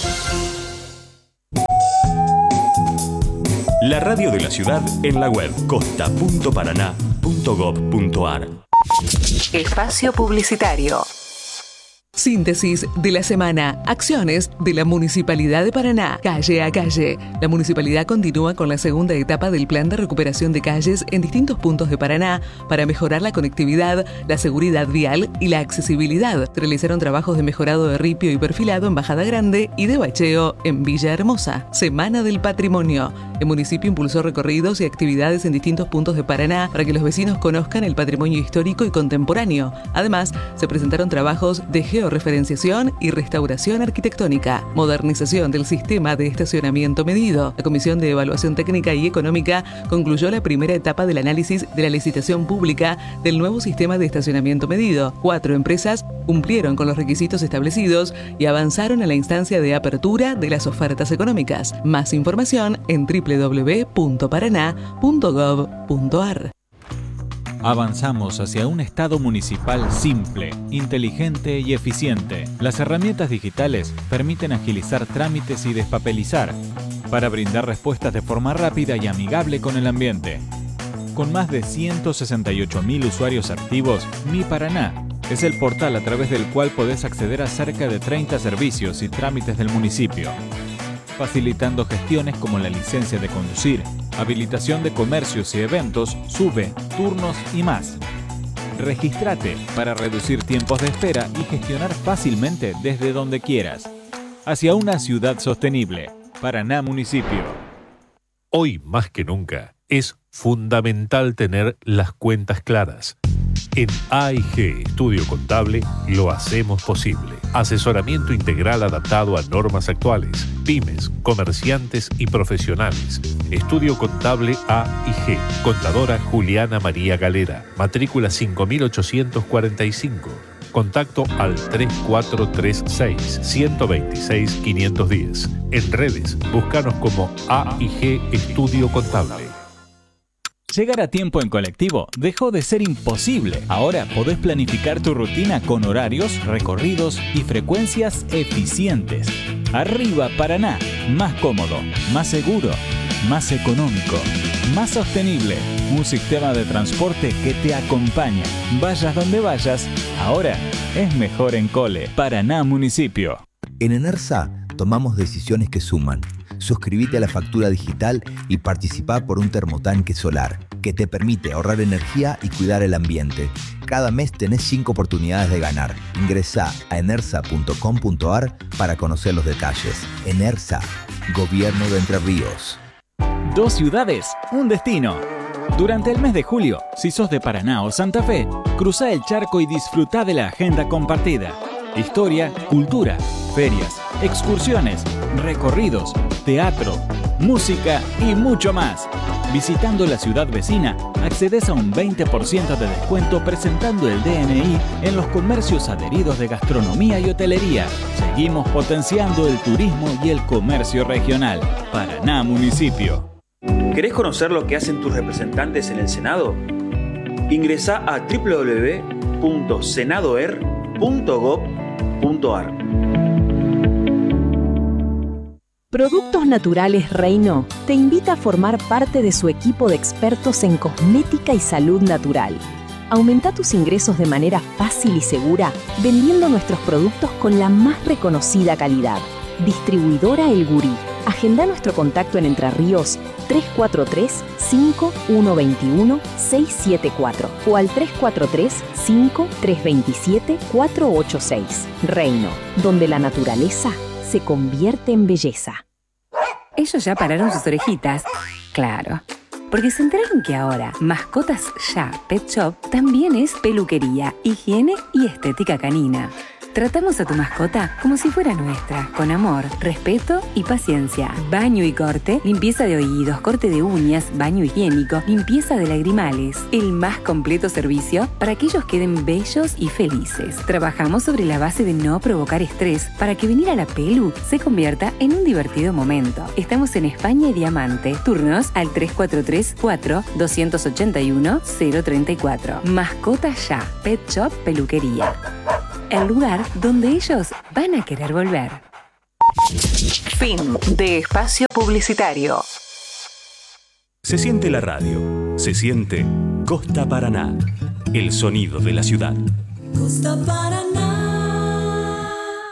La radio de la ciudad en la web costa punto paraná punto gob punto ar. Espacio publicitario. Síntesis de la semana. Acciones de la Municipalidad de Paraná. Calle a calle. La Municipalidad continúa con la segunda etapa del plan de recuperación de calles en distintos puntos de Paraná para mejorar la conectividad, la seguridad vial y la accesibilidad. Se realizaron trabajos de mejorado de ripio y perfilado en Bajada Grande y de bacheo en Villa Hermosa. Semana del Patrimonio. El municipio impulsó recorridos y actividades en distintos puntos de Paraná para que los vecinos conozcan el patrimonio histórico y contemporáneo. Además, se presentaron trabajos de georreferenciación y restauración arquitectónica, modernización del sistema de estacionamiento medido. La Comisión de Evaluación Técnica y Económica concluyó la primera etapa del análisis de la licitación pública del nuevo sistema de estacionamiento medido. Cuatro empresas cumplieron con los requisitos establecidos y avanzaron a la instancia de apertura de las ofertas económicas. Más información en doble u doble u doble u punto paraná punto gob punto ar. Avanzamos hacia un Estado municipal simple, inteligente y eficiente. Las herramientas digitales permiten agilizar trámites y despapelizar para brindar respuestas de forma rápida y amigable con el ambiente. Con más de ciento sesenta y ocho mil usuarios activos, Mi Paraná es el portal a través del cual podés acceder a cerca de treinta servicios y trámites del municipio, facilitando gestiones como la licencia de conducir, habilitación de comercios y eventos, SUBE, turnos y más. Regístrate para reducir tiempos de espera y gestionar fácilmente desde donde quieras. Hacia una ciudad sostenible. Paraná Municipio. Hoy más que nunca es fundamental tener las cuentas claras. En A I G Estudio Contable lo hacemos posible. Asesoramiento integral adaptado a normas actuales, pymes, comerciantes y profesionales. Estudio Contable A I G. Contadora Juliana María Galera. Matrícula cinco mil ochocientos cuarenta y cinco. Contacto al tres cuatro tres seis, uno dos seis, cinco uno cero. En redes, búscanos como A I G Estudio Contable. Llegar a tiempo en colectivo dejó de ser imposible. Ahora podés planificar tu rutina con horarios, recorridos y frecuencias eficientes. Arriba Paraná, más cómodo, más seguro, más económico, más sostenible. Un sistema de transporte que te acompaña. Vayas donde vayas, ahora es mejor en Cole. Paraná Municipio. En Enersa tomamos decisiones que suman. Suscríbete a la factura digital y participá por un termotanque solar que te permite ahorrar energía y cuidar el ambiente. Cada mes tenés cinco oportunidades de ganar. Ingresá a enersa punto com punto ar para conocer los detalles. Enersa, Gobierno de Entre Ríos. Dos ciudades, un destino. Durante el mes de julio, si sos de Paraná o Santa Fe, cruzá el charco y disfrutá de la agenda compartida. Historia, cultura, ferias, excursiones, recorridos, teatro, música y mucho más. Visitando la ciudad vecina, accedes a un veinte por ciento de descuento presentando el D N I en los comercios adheridos de gastronomía y hotelería. Seguimos potenciando el turismo y el comercio regional. Paraná Municipio. ¿Querés conocer lo que hacen tus representantes en el Senado? Ingresá a doble u doble u doble u punto senadoer punto gob punto ar. Productos Naturales Reino te invita a formar parte de su equipo de expertos en cosmética y salud natural. Aumenta tus ingresos de manera fácil y segura vendiendo nuestros productos con la más reconocida calidad. Distribuidora El Gurí. Agenda nuestro contacto en Entre Ríos tres cuatro tres, cinco uno dos uno, seis siete cuatro o al tres cuatro tres, cinco tres dos siete, cuatro ocho seis. Reino, donde la naturaleza se convierte en belleza. Ellos ya pararon sus orejitas. Claro, porque se enteraron que ahora Mascotas Ya Pet Shop también es peluquería, higiene y estética canina. Tratamos a tu mascota como si fuera nuestra, con amor, respeto y paciencia. Baño y corte, limpieza de oídos, corte de uñas, baño higiénico, limpieza de lagrimales. El más completo servicio para que ellos queden bellos y felices. Trabajamos sobre la base de no provocar estrés para que venir a la Pelu se convierta en un divertido momento. Estamos en España y Diamante. Turnos al tres cuatro tres, cuatro, dos ocho uno, cero tres cuatro. Mascota Ya, Pet Shop Peluquería. El lugar donde ellos van a querer volver. Fin de espacio publicitario. Se siente la radio, se siente Costa Paraná, el sonido de la ciudad. Costa Paraná.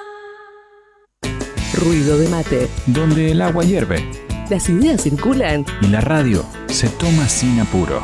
Ruido de mate. Donde el agua hierve Las ideas circulan. y la radio se toma sin apuro.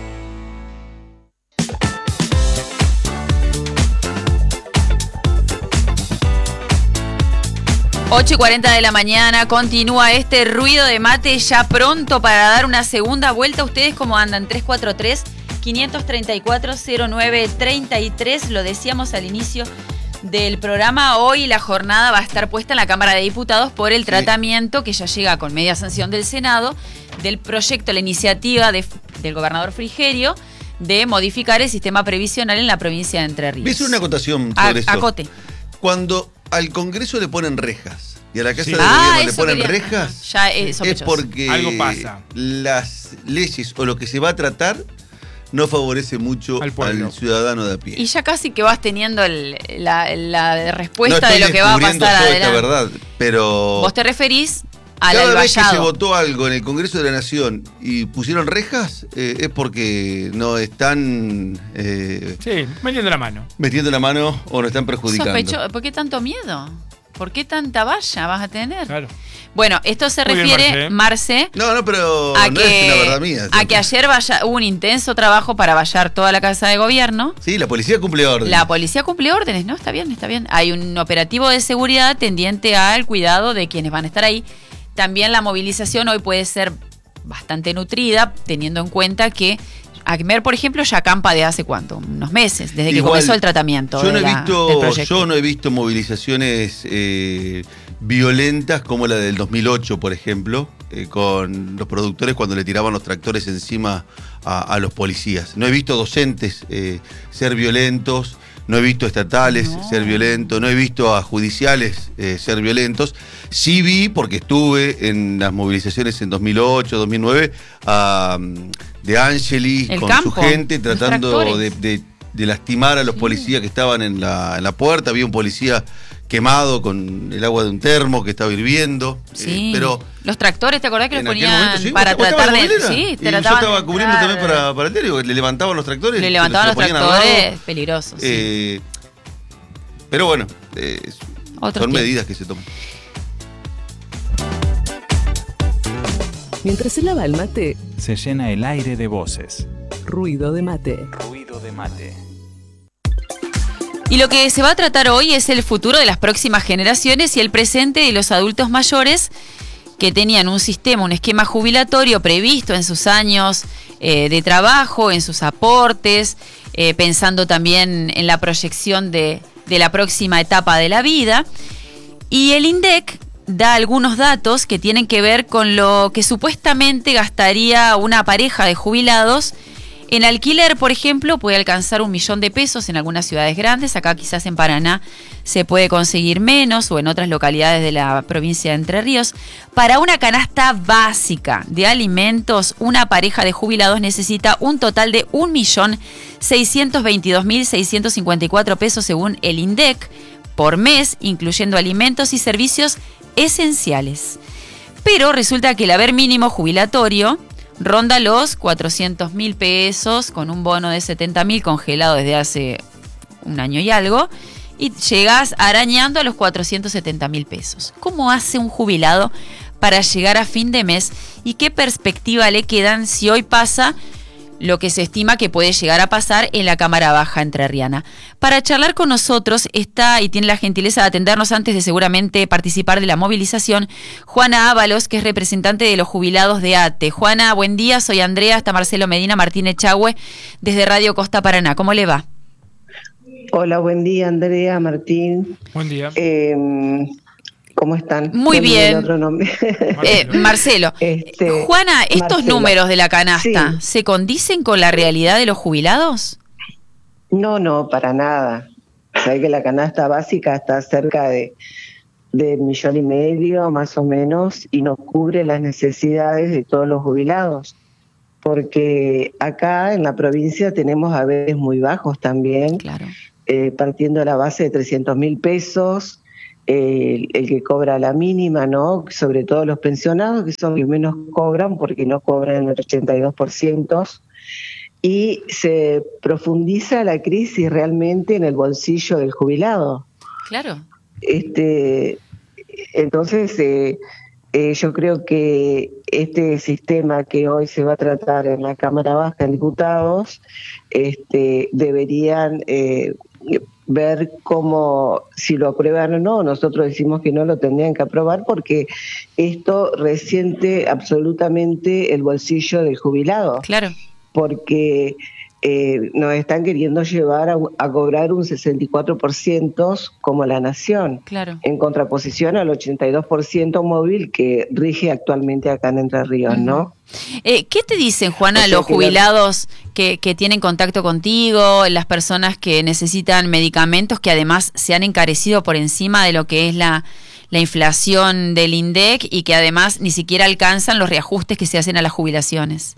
ocho y cuarenta de la mañana, continúa este ruido de mate ya pronto para dar una segunda vuelta. ¿Ustedes cómo andan? tres cuatro tres, cinco tres cuatro, cero nueve tres tres. Lo decíamos al inicio del programa. Hoy la jornada va a estar puesta en la Cámara de Diputados por el tratamiento que ya llega con media sanción del Senado del proyecto, la iniciativa de, del gobernador Frigerio de modificar el sistema previsional en la provincia de Entre Ríos. Voy a hacer una acotación sobre A, eso. acote. Cuando al Congreso le ponen rejas y a la Casa Sí. de Ah, Gobierno le eso ponen quería- rejas, Ya es es sospechoso. porque Algo pasa. las leyes o lo que se va a tratar no favorece mucho Al al, pueblo. ciudadano de a pie. Y ya casi que vas teniendo el- la, la no respuesta estoy de lo que va a descubriendo pasar toda esta adelante. verdad, pero Vos te referís al cada vez que se alballado. votó algo en el Congreso de la Nación y pusieron rejas, eh, es porque no están eh, Sí, metiendo la mano. metiendo la mano o no están perjudicando. Sospecho- ¿Por qué tanto miedo? ¿Por qué tanta valla vas a tener? Claro. Bueno, esto se Muy bien, refiere, Marce, No, no, pero a no que, es una verdad mía. a que ayer vaya, hubo un intenso trabajo para vallar toda la Casa de Gobierno. Sí, la policía cumple órdenes. La policía cumple órdenes, ¿no? Está bien, está bien. Hay un operativo de seguridad tendiente al cuidado de quienes van a estar ahí. También la movilización hoy puede ser bastante nutrida, teniendo en cuenta que ACMER, por ejemplo, ya acampa de hace cuánto, unos meses, desde que Igual, comenzó el tratamiento Yo no, de he la- del visto, proyecto. yo no he visto movilizaciones eh, violentas como la del dos mil ocho, por ejemplo, eh, con los productores cuando le tiraban los tractores encima a, a los policías. No he visto docentes eh, ser violentos, no he visto estatales No. ser violentos, no he visto a judiciales eh, ser violentos. Sí vi, porque estuve en las movilizaciones en dos mil ocho, dos mil nueve, a um, De Angelis El con campo, su gente los tratando de, tractores. de- de lastimar a los Sí. policías que estaban en la, en la puerta. Había un policía quemado con el agua de un termo que estaba hirviendo. Sí. Eh, pero los tractores, ¿te acordás que los en aquel ponían momento sí. para ¿Vos tratar estabas de. en la Sí, bombonera? te Y yo trataban de estaba cubriendo entrar. también para, para el diario. Le levantaban los tractores. Le se levantaban los lo ponían al lado. tractores, peligrosos. sí. Eh, pero bueno, eh, Otros son tiempos. medidas que se toman. Mientras se lava el mate, Se llena el aire de voces. ruido de mate. Ruido de mate. Y lo que se va a tratar hoy es el futuro de las próximas generaciones y el presente de los adultos mayores que tenían un sistema, un esquema jubilatorio previsto en sus años eh, de trabajo, en sus aportes, eh, pensando también en la proyección de, de la próxima etapa de la vida. Y el INDEC da algunos datos que tienen que ver con lo que supuestamente gastaría una pareja de jubilados. En alquiler, por ejemplo, puede alcanzar un millón de pesos en algunas ciudades grandes. Acá quizás en Paraná se puede conseguir menos, o en otras localidades de la provincia de Entre Ríos. Para una canasta básica de alimentos, una pareja de jubilados necesita un total de un millón seiscientos veintidós mil seiscientos cincuenta y cuatro pesos según el INDEC por mes, incluyendo alimentos y servicios esenciales. Pero resulta que el haber mínimo jubilatorio ronda los cuatrocientos mil pesos con un bono de setenta mil congelado desde hace un año y algo, y llegas arañando a los cuatrocientos setenta mil pesos. ¿Cómo hace un jubilado para llegar a fin de mes y qué perspectiva le quedan si hoy pasa lo que se estima que puede llegar a pasar en la Cámara Baja entrerriana? Para charlar con nosotros está y tiene la gentileza de atendernos antes de seguramente participar de la movilización, Juana Ábalos, que es representante de los jubilados de A T E. Juana, buen día, soy Andrea, está Marcelo Medina Martínez Chagüe desde Radio Costa Paraná. ¿Cómo le va? Hola, buen día, Andrea, Martín. Buen día. Eh, ¿Cómo están? Muy bien. Otro nombre. Eh, Marcelo. Este, Juana, ¿estos Marcelo. números de la canasta Sí. se condicen con la realidad de los jubilados? No, no, para nada. Sabés que la canasta básica está cerca de del millón y medio, más o menos, y no cubre las necesidades de todos los jubilados. Porque acá en la provincia tenemos haberes muy bajos también, claro. eh, partiendo de la base de trescientos mil pesos, eh, el que cobra la mínima, ¿no? Sobre todo los pensionados, que son los que menos cobran porque no cobran el ochenta y dos por ciento, y se profundiza la crisis realmente en el bolsillo del jubilado. Claro. Este, entonces, eh, eh, yo creo que este sistema que hoy se va a tratar en la Cámara Baja de Diputados, este, deberían eh, ver cómo, si lo aprueban o no. Nosotros decimos que no lo tendrían que aprobar porque esto resiente absolutamente el bolsillo del jubilado. Claro. Porque eh, nos están queriendo llevar a, a cobrar un sesenta y cuatro por ciento como la Nación, Claro. en contraposición al ochenta y dos por ciento móvil que rige actualmente acá en Entre Ríos, ¿no? Eh, ¿Qué te dicen, Juana, O sea los que la- jubilados que, que tienen contacto contigo, las personas que necesitan medicamentos que además se han encarecido por encima de lo que es la, la inflación del INDEC y que además ni siquiera alcanzan los reajustes que se hacen a las jubilaciones?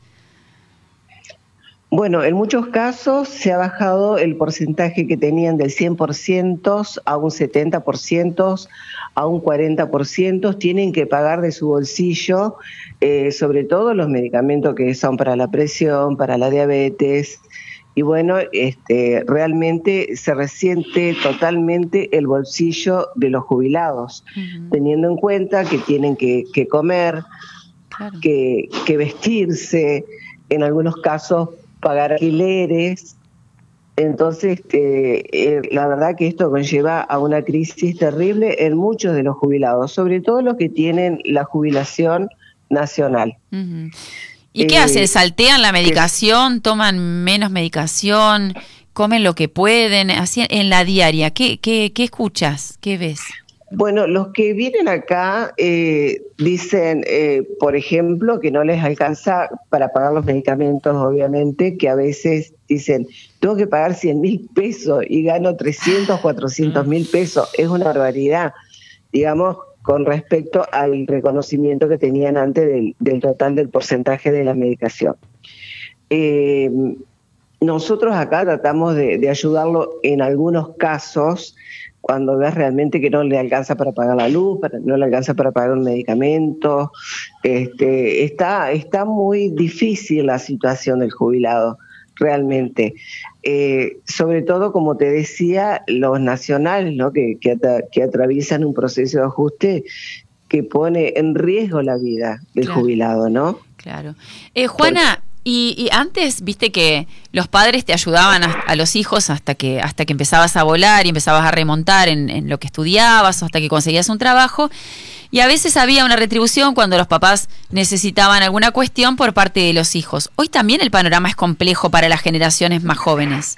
Bueno, en muchos casos se ha bajado el porcentaje que tenían del cien por ciento a un setenta por ciento, a un cuarenta por ciento. Tienen que pagar de su bolsillo, eh, sobre todo los medicamentos que son para la presión, para la diabetes. Y bueno, este, realmente se resiente totalmente el bolsillo de los jubilados, uh-huh. teniendo en cuenta que tienen que, que comer, claro. que, que vestirse, en algunos casos pagar alquileres. Entonces, este, eh, la verdad que esto conlleva a una crisis terrible en muchos de los jubilados, sobre todo los que tienen la jubilación nacional. Uh-huh. ¿Y qué eh, hacen? ¿Saltean la medicación? ¿Toman menos medicación? ¿Comen lo que pueden? Así en la diaria, ¿qué, qué, qué escuchas? ¿Qué ves? Bueno, los que vienen acá eh, dicen, eh, por ejemplo, que no les alcanza para pagar los medicamentos, obviamente, que a veces dicen, tengo que pagar cien mil pesos y gano trescientos, cuatrocientos mil pesos. Es una barbaridad, digamos, con respecto al reconocimiento que tenían antes del, del total del porcentaje de la medicación. Eh, nosotros acá tratamos de, de ayudarlo en algunos casos, cuando ves realmente que no le alcanza para pagar la luz, para, no le alcanza para pagar un medicamento. Este, está, está muy difícil la situación del jubilado, realmente. Eh, sobre todo, como te decía, los nacionales, ¿no? que, que, atra- que atraviesan un proceso de ajuste que pone en riesgo la vida del Claro. jubilado, ¿no? Claro. Eh, Juana, y, y antes, viste que los padres te ayudaban a, a los hijos hasta que hasta que empezabas a volar y empezabas a remontar en, en lo que estudiabas, hasta que conseguías un trabajo, y a veces había una retribución cuando los papás necesitaban alguna cuestión por parte de los hijos. Hoy también el panorama es complejo para las generaciones más jóvenes.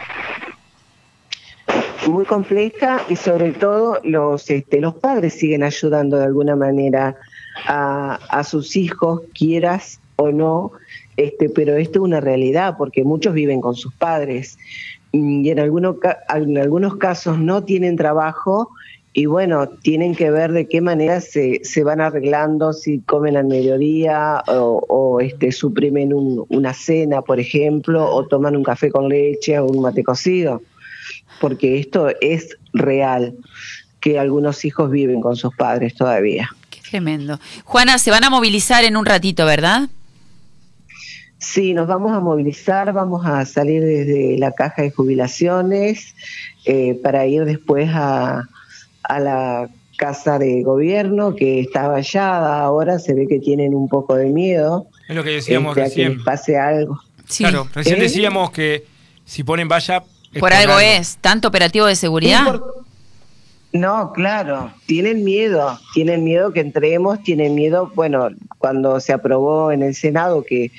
Muy compleja, y sobre todo los este, los padres siguen ayudando de alguna manera a, a sus hijos, quieras o no, este, pero esto es una realidad porque muchos viven con sus padres y en algunos, ca- en algunos casos no tienen trabajo y bueno, tienen que ver de qué manera se, se van arreglando, si comen al mediodía o, o este, suprimen un, una cena, por ejemplo, o toman un café con leche o un mate cocido. Porque esto es real, que algunos hijos viven con sus padres todavía. Qué tremendo. Juana, se van a movilizar en un ratito, ¿verdad? Sí, nos vamos a movilizar, vamos a salir desde la caja de jubilaciones eh, para ir después a, a la casa de gobierno que está vallada. Ahora se ve que tienen un poco de miedo. Es lo que decíamos este, a que recién. les pase algo. Sí. Claro, recién ¿Eh? decíamos que si ponen valla... es Por algo es, tanto operativo de seguridad. Sí, por- No, claro, tienen miedo, tienen miedo que entremos, tienen miedo, bueno, cuando se aprobó en el Senado que,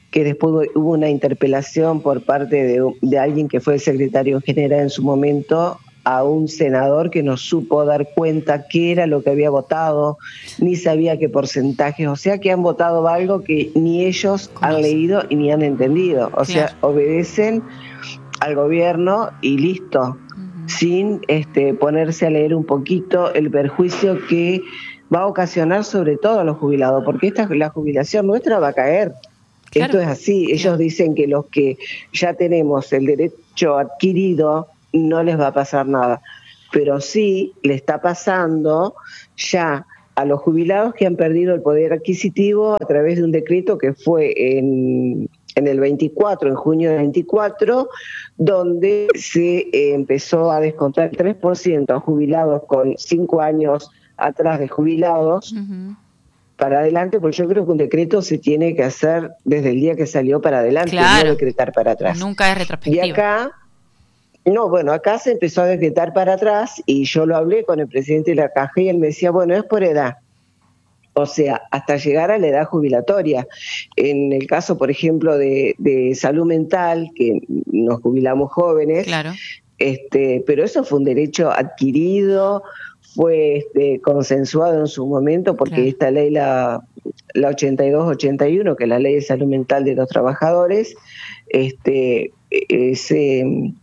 que después hubo una interpelación por parte de, de alguien que fue el secretario general en su momento a un senador que no supo dar cuenta qué era lo que había votado, ni sabía qué porcentajes, o sea que han votado algo que ni ellos han leído y ni han entendido, o sea, obedecen al gobierno y listo, uh-huh. sin este, ponerse a leer un poquito el perjuicio que va a ocasionar sobre todo a los jubilados, porque esta, la jubilación nuestra va a caer. Claro. Esto es así, ellos claro. dicen que los que ya tenemos el derecho adquirido no les va a pasar nada, pero sí le está pasando ya a los jubilados que han perdido el poder adquisitivo a través de un decreto que fue en, en el veinticuatro, en junio del veinticuatro, donde se eh, empezó a descontar el tres por ciento a jubilados con cinco años atrás de jubilados, uh-huh. para adelante, porque yo creo que un decreto se tiene que hacer desde el día que salió para adelante, claro. no decretar para atrás. Nunca es retrospectivo. Y acá, no, bueno, acá se empezó a decretar para atrás y yo lo hablé con el presidente de la Caja y él me decía, bueno, es por edad. O sea, hasta llegar a la edad jubilatoria. En el caso, por ejemplo, de, de salud mental, que nos jubilamos jóvenes, claro. este, pero eso fue un derecho adquirido, fue este, consensuado en su momento, porque claro. esta ley, la, la ochenta y dos ochenta y uno, que es la ley de salud mental de los trabajadores, este, se,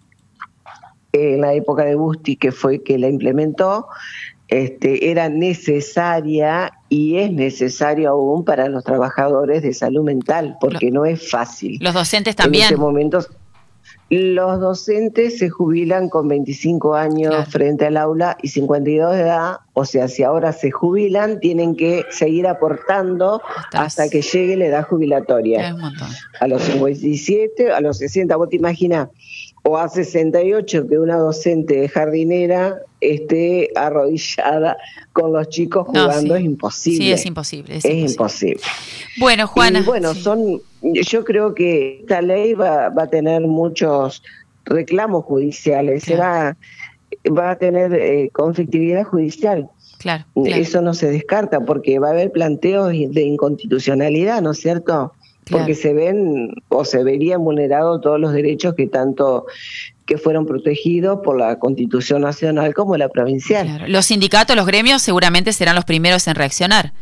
en la época de Busti, que fue que la implementó, este, era necesaria y es necesario aún para los trabajadores de salud mental, porque no es fácil. Los docentes también. En este momento, los docentes se jubilan con veinticinco años claro. frente al aula y cincuenta y dos de edad, o sea, si ahora se jubilan, tienen que seguir aportando Estás. hasta que llegue la edad jubilatoria. Es un montón. A los cincuenta y siete, a los sesenta, vos te imaginas, o a sesenta y ocho, que una docente jardinera esté arrodillada con los chicos jugando, no, sí. es imposible. Sí, es imposible. Es, es imposible. imposible. Bueno, Juana. Y bueno, sí. son, yo creo que esta ley va, va a tener muchos reclamos judiciales, claro. se va, va a tener eh, conflictividad judicial. Claro, claro. Eso no se descarta, porque va a haber planteos de inconstitucionalidad, ¿no es cierto? Claro. Porque se ven o se verían vulnerados todos los derechos que tanto que fueron protegidos por la Constitución Nacional como la provincial. Claro. Los sindicatos, los gremios seguramente serán los primeros en reaccionar.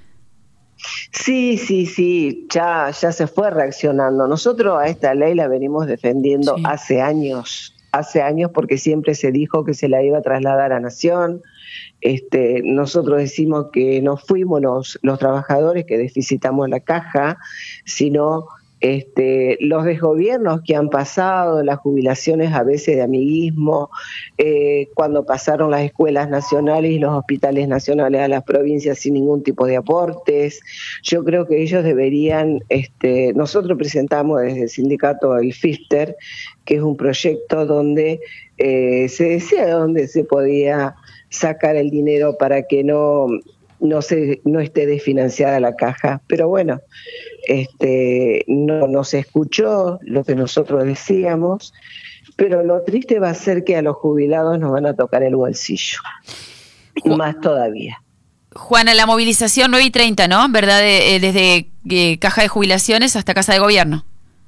Sí, sí, sí, ya, ya se fue reaccionando. Nosotros a esta ley la venimos defendiendo sí. hace años, hace años porque siempre se dijo que se la iba a trasladar a Nación. Este, nosotros decimos que no fuimos los, los trabajadores que deficitamos la caja, sino este, los desgobiernos que han pasado, las jubilaciones a veces de amiguismo, eh, cuando pasaron las escuelas nacionales y los hospitales nacionales a las provincias sin ningún tipo de aportes. Yo creo que ellos deberían, este, nosotros presentamos desde el sindicato el FIFTER, que es un proyecto donde eh, se decía de dónde se podía sacar el dinero para que no no se no esté desfinanciada la caja, pero bueno, este no no se escuchó lo que nosotros decíamos, pero lo triste va a ser que a los jubilados nos van a tocar el bolsillo, Ju- más todavía. Juana, la movilización nueve y treinta, ¿no? ¿Verdad? De, eh, desde eh, caja de jubilaciones hasta casa de gobierno.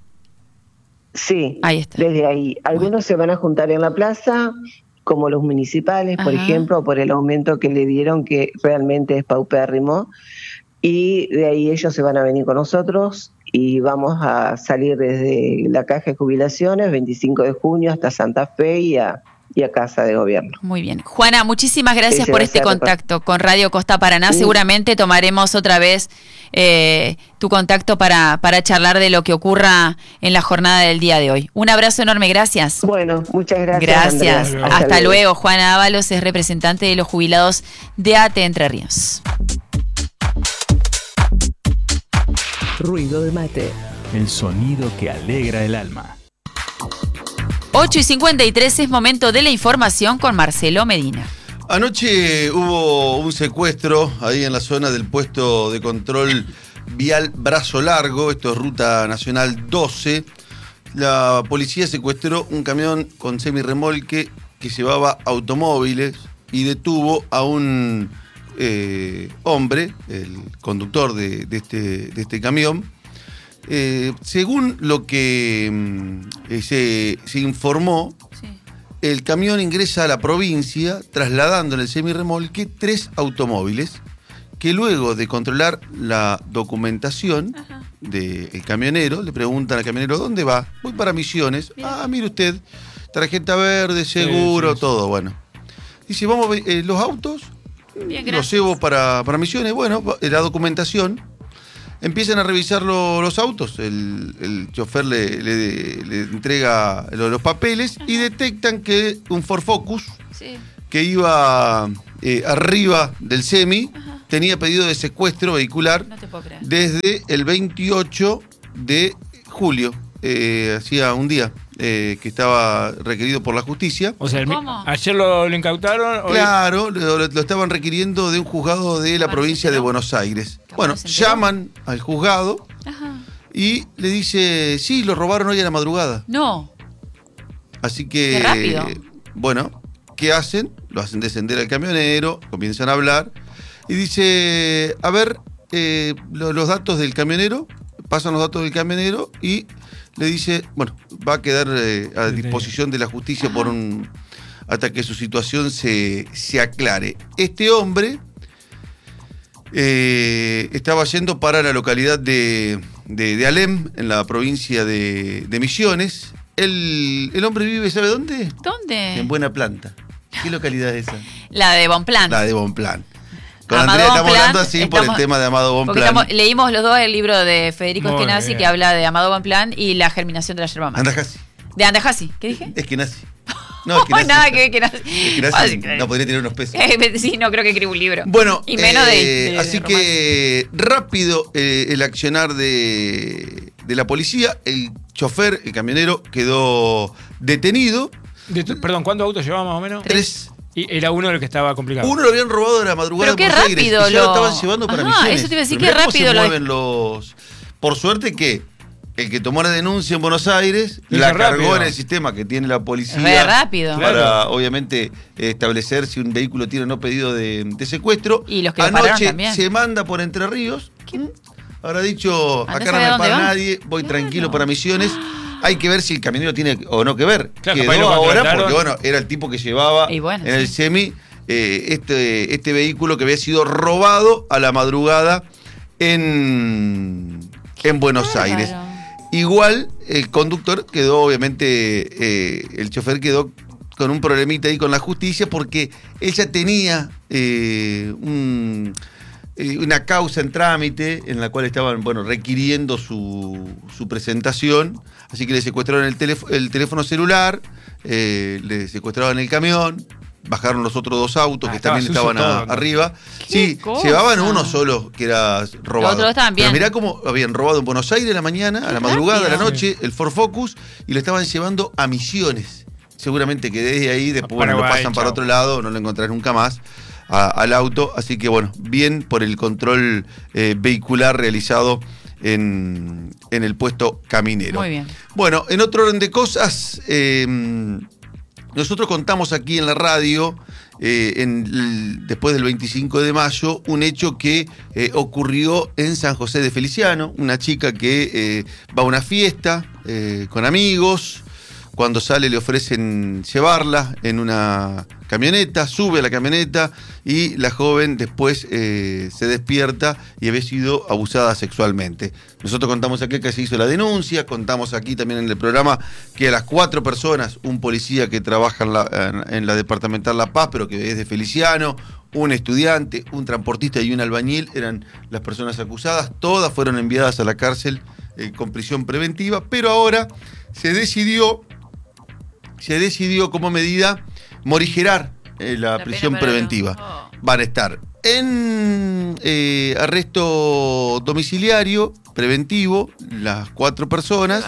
Sí, ahí está. Desde ahí. Algunos bueno. se van a juntar en la plaza, como los municipales, por Ajá. ejemplo, por el aumento que le dieron, que realmente es paupérrimo, y de ahí ellos se van a venir con nosotros y vamos a salir desde la caja de jubilaciones, veinticinco de junio, hasta Santa Fe y a, y a Casa de Gobierno. Muy bien. Juana, muchísimas gracias Ese por este contacto con, con Radio Costa Paraná. Sí. Seguramente tomaremos otra vez eh, tu contacto para, para charlar de lo que ocurra en la jornada del día de hoy. Un abrazo enorme, gracias. Bueno, muchas gracias. Gracias. Hasta, Hasta luego. luego. Juana Ábalos es representante de los jubilados de A T E Entre Ríos. Ruido de mate. El sonido que alegra el alma. ocho y cincuenta y tres es momento de la información con Marcelo Medina. Anoche hubo un secuestro ahí en la zona del puesto de control vial Brazo Largo, esto es Ruta Nacional doce. La policía secuestró un camión con semirremolque que llevaba automóviles y detuvo a un eh, hombre, el conductor de, de, este, de este camión, Eh, según lo que eh, se, se informó, sí. el camión ingresa a la provincia trasladando en el semirremolque tres automóviles que luego de controlar la documentación del camionero, le preguntan al camionero, ¿dónde va? Voy para Misiones. Bien. Ah, mire usted, tarjeta verde, seguro, sí, sí, todo, bueno. Dice, vamos a ver, eh, los autos, bien, los llevo para, para Misiones, bueno, la documentación. Empiezan a revisar lo, los autos, el, el chofer le, le, le entrega lo, los papeles. Ajá. Y detectan que un Ford Focus, sí. que iba eh, arriba del semi, ajá. tenía pedido de secuestro vehicular no te puedo creer. Desde el veintiocho de julio, eh, hacía un día. Eh, que estaba requerido por la justicia. O sea, el, ayer lo, lo incautaron. Hoy... Claro, lo, lo estaban requiriendo de un juzgado de la bueno, provincia de Buenos Aires. Bueno, llaman al juzgado. Ajá. Y le dice, sí, lo robaron hoy a la madrugada. No. Así que, qué rápido. Eh, bueno, ¿qué hacen? Lo hacen descender al camionero, comienzan a hablar. Y dice, a ver, eh, lo, los datos del camionero, pasan los datos del camionero y... le dice, bueno, va a quedar eh, a disposición de la justicia por un hasta que su situación se, se aclare. Este hombre eh, estaba yendo para la localidad de, de, de Alem, en la provincia de, de Misiones. El, el hombre vive, ¿sabe dónde? ¿Dónde? En Buena Planta. ¿Qué localidad es esa? La de Bonplan. La de Bonplan. Con Amado Andrea estamos Bonplan, hablando así estamos, por el tema de Amado Bonplan. Leímos los dos el libro de Federico Eskenazi que habla de Amado Bonplan y la germinación de la yerba mate. Andajasi. De Andajasi, ¿qué dije? Es que nazi. No, es que nazi. Nada que, que nazi. Es que nazi no podría tener unos pesos. Eh, sí, no creo que escriba un libro. Bueno, y menos eh, de, de, así de que rápido eh, el accionar de, de la policía. El chofer, el camionero, quedó detenido. De, perdón, ¿cuántos autos llevaba más o menos? Tres. Y era uno el que estaba complicado. Uno lo habían robado de la madrugada. Pero qué rápido Aires, lo... y ya lo estaban llevando para Ajá, Misiones. Eso te iba a decir, qué rápido se lo... mueven los... Por suerte que el que tomó la denuncia en Buenos Aires y la cargó rápido. En el sistema que tiene la policía. Re rápido. Para, claro. obviamente, establecer si un vehículo tiene o no pedido de, de secuestro. Y los que Anoche se manda por Entre Ríos. ¿Quién? Habrá dicho, acá no me para nadie, voy claro. tranquilo para Misiones. Hay que ver si el camionero tiene o no que ver. Claro, Quedó ahora porque, bueno, era el tipo que llevaba bueno, en sí. el semi eh, este, este vehículo que había sido robado a la madrugada en, en Buenos claro. Aires. Igual, el conductor quedó, obviamente, eh, el chofer quedó con un problemita ahí con la justicia porque ella tenía eh, un... una causa en trámite en la cual estaban, bueno, requiriendo su, su presentación, así que le secuestraron el, teléf- el teléfono celular, eh, le secuestraron el camión, bajaron los otros dos autos ah, que también estaban a, todo, ¿no? arriba. Sí, cosa? Llevaban uno solo que era robado. Los otros estaban bien. Pero mirá cómo habían robado en Buenos Aires a la mañana, a la madrugada, a la noche, el Ford Focus, y lo estaban llevando a Misiones. Seguramente que desde ahí, después bueno, lo pasan chao. para otro lado, no lo encontrarán nunca más. A, al auto, así que bueno, bien por el control eh, vehicular realizado en, en el puesto caminero. Muy bien. Bueno, en otro orden de cosas, eh, nosotros contamos aquí en la radio, eh, en el, después del veinticinco de mayo, un hecho que eh, ocurrió en San José de Feliciano, una chica que eh, va a una fiesta eh, con amigos. Cuando sale le ofrecen llevarla en una camioneta, sube a la camioneta y la joven después eh, se despierta y había sido abusada sexualmente. Nosotros contamos aquí que se hizo la denuncia, contamos aquí también en el programa que a las cuatro personas, un policía que trabaja en la, en, en la departamental La Paz, pero que es de Feliciano, un estudiante, un transportista y un albañil eran las personas acusadas. Todas fueron enviadas a la cárcel eh, con prisión preventiva, pero ahora se decidió... se decidió como medida morigerar eh, la, la prisión preventiva. Oh. Van a estar en eh, arresto domiciliario preventivo las cuatro personas.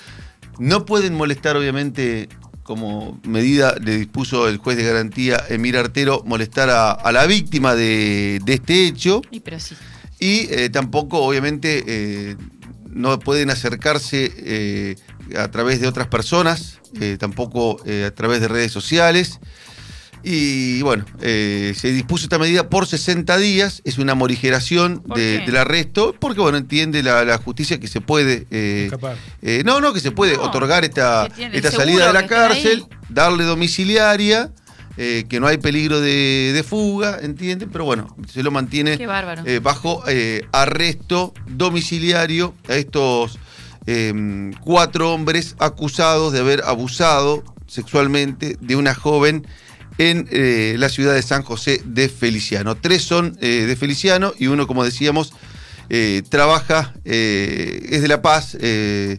No pueden molestar, obviamente, como medida le dispuso el juez de garantía Emir Artero, molestar a, a la víctima de, de este hecho. Y, pero sí. y eh, tampoco, obviamente, eh, no pueden acercarse eh, a través de otras personas, eh, tampoco eh, a través de redes sociales. Y bueno, eh, se dispuso esta medida por sesenta días, es una morigeración de, del arresto, porque bueno, entiende la, la justicia que se puede... Eh, eh, no, no, que se puede no, otorgar esta, esta salida de la cárcel, darle domiciliaria, eh, que no hay peligro de, de fuga, ¿entienden? Pero bueno, se lo mantiene eh, bajo eh, arresto domiciliario a estos eh, cuatro hombres acusados de haber abusado sexualmente de una joven en eh, la ciudad de San José de Feliciano. Tres son eh, de Feliciano y uno, como decíamos, eh, trabaja, eh, es de La Paz eh,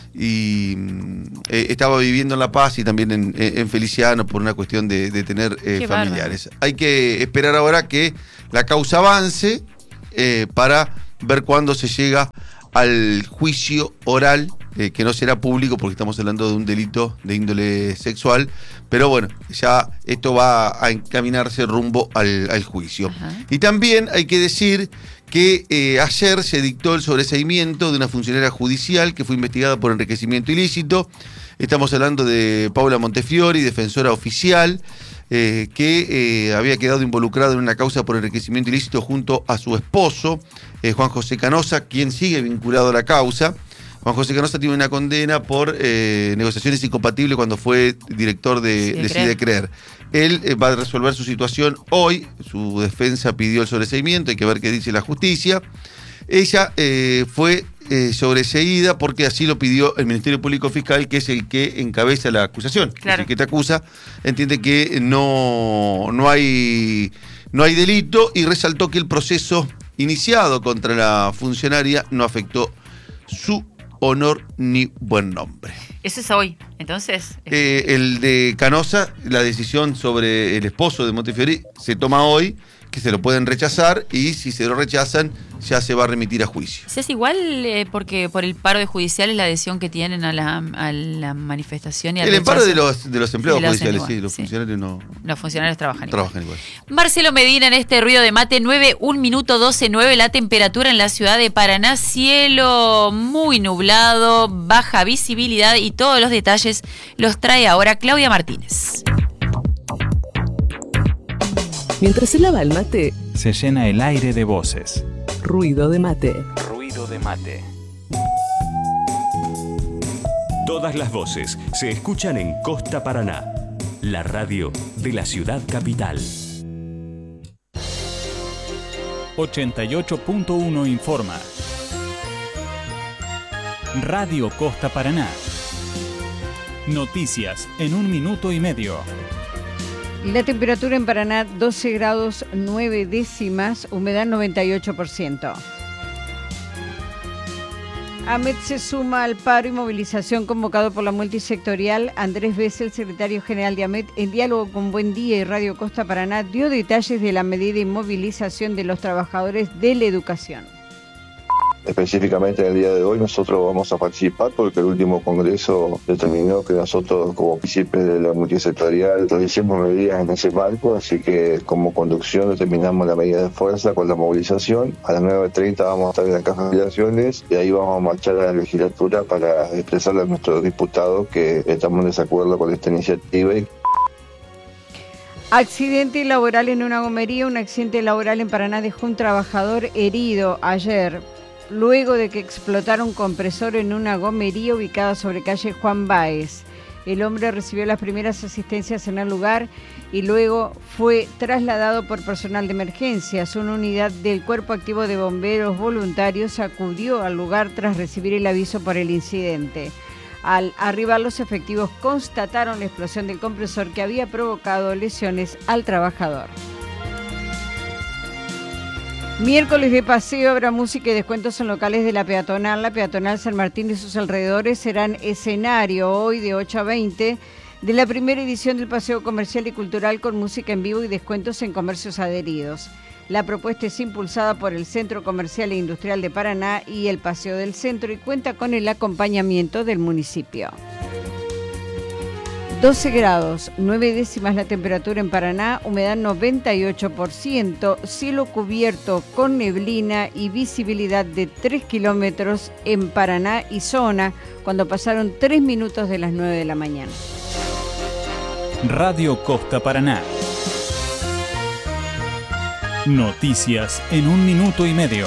y eh, estaba viviendo en La Paz y también en, en Feliciano por una cuestión de, de tener eh, familiares. Bárbaro. Hay que esperar ahora que la causa avance eh, para ver cuándo se llega al juicio oral, eh, que no será público porque estamos hablando de un delito de índole sexual, pero bueno, ya esto va a encaminarse rumbo al, al juicio. Ajá. Y también hay que decir que eh, ayer se dictó el sobreseimiento de una funcionaria judicial que fue investigada por enriquecimiento ilícito. Estamos hablando de Paula Montefiori, defensora oficial, eh, que eh, había quedado involucrada en una causa por enriquecimiento ilícito junto a su esposo, eh, Juan José Canosa, quien sigue vinculado a la causa. Juan José Canosa tiene una condena por eh, negociaciones incompatibles cuando fue director de, de Decide Creer. Él eh, va a resolver su situación hoy, su defensa pidió el sobreseimiento, hay que ver qué dice la justicia. Ella eh, fue eh, sobreseída porque así lo pidió el Ministerio Público Fiscal, que es el que encabeza la acusación. Claro. Es el que te acusa, entiende que no, no, hay, no hay delito y resaltó que el proceso iniciado contra la funcionaria no afectó su honor ni buen nombre. Eso es hoy, entonces. Eh, el de Canosa, la decisión sobre el esposo de Montefiori se toma hoy, que se lo pueden rechazar y si se lo rechazan ya se va a remitir a juicio. ¿Es igual eh, porque por el paro de judiciales la adhesión que tienen a la, a la manifestación y al el rechazo? paro de los, de los empleados sí, judiciales, igual, sí, los sí. funcionarios no... Los funcionarios trabajan igual. Trabajan igual. Marcelo Medina en este ruido de mate, nueve, un minuto doce, nueve, la temperatura en la ciudad de Paraná, cielo muy nublado, baja visibilidad y todos los detalles los trae ahora Claudia Martínez. Mientras se lava el mate, se llena el aire de voces. Ruido de mate. Ruido de mate. Todas las voces se escuchan en Costa Paraná, la radio de la ciudad capital. ochenta y ocho punto uno informa. Radio Costa Paraná. Noticias en un minuto y medio. La temperatura en Paraná, doce grados nueve décimas, humedad noventa y ocho por ciento. AMET se suma al paro y movilización convocado por la multisectorial. Andrés Bessel, secretario general de AMET, en diálogo con Buen Día y Radio Costa Paraná, dio detalles de la medida de movilización de los trabajadores de la educación. Específicamente en el día de hoy nosotros vamos a participar porque el último congreso determinó que nosotros como partícipes de la multisectorial realicemos medidas en ese marco, así que como conducción determinamos la medida de fuerza con la movilización. A las nueve treinta vamos a estar en la Caja de Jubilaciones y ahí vamos a marchar a la legislatura para expresarle a nuestros diputados que estamos en desacuerdo con esta iniciativa. Accidente laboral en una gomería. Un accidente laboral en Paraná dejó un trabajador herido ayer, luego de que explotara un compresor en una gomería ubicada sobre calle Juan Báez. El hombre recibió las primeras asistencias en el lugar y luego fue trasladado por personal de emergencias. Una unidad del Cuerpo Activo de Bomberos Voluntarios acudió al lugar tras recibir el aviso por el incidente. Al arribar los efectivos constataron la explosión del compresor que había provocado lesiones al trabajador. Miércoles de paseo, habrá música y descuentos en locales de la peatonal. La peatonal San Martín y sus alrededores serán escenario hoy de ocho a veinte de la primera edición del paseo comercial y cultural con música en vivo y descuentos en comercios adheridos. La propuesta es impulsada por el Centro Comercial e Industrial de Paraná y el Paseo del Centro y cuenta con el acompañamiento del municipio. doce grados, nueve décimas la temperatura en Paraná, humedad noventa y ocho por ciento, cielo cubierto con neblina y visibilidad de tres kilómetros en Paraná y zona cuando pasaron tres minutos de las nueve de la mañana. Radio Costa Paraná. Noticias en un minuto y medio.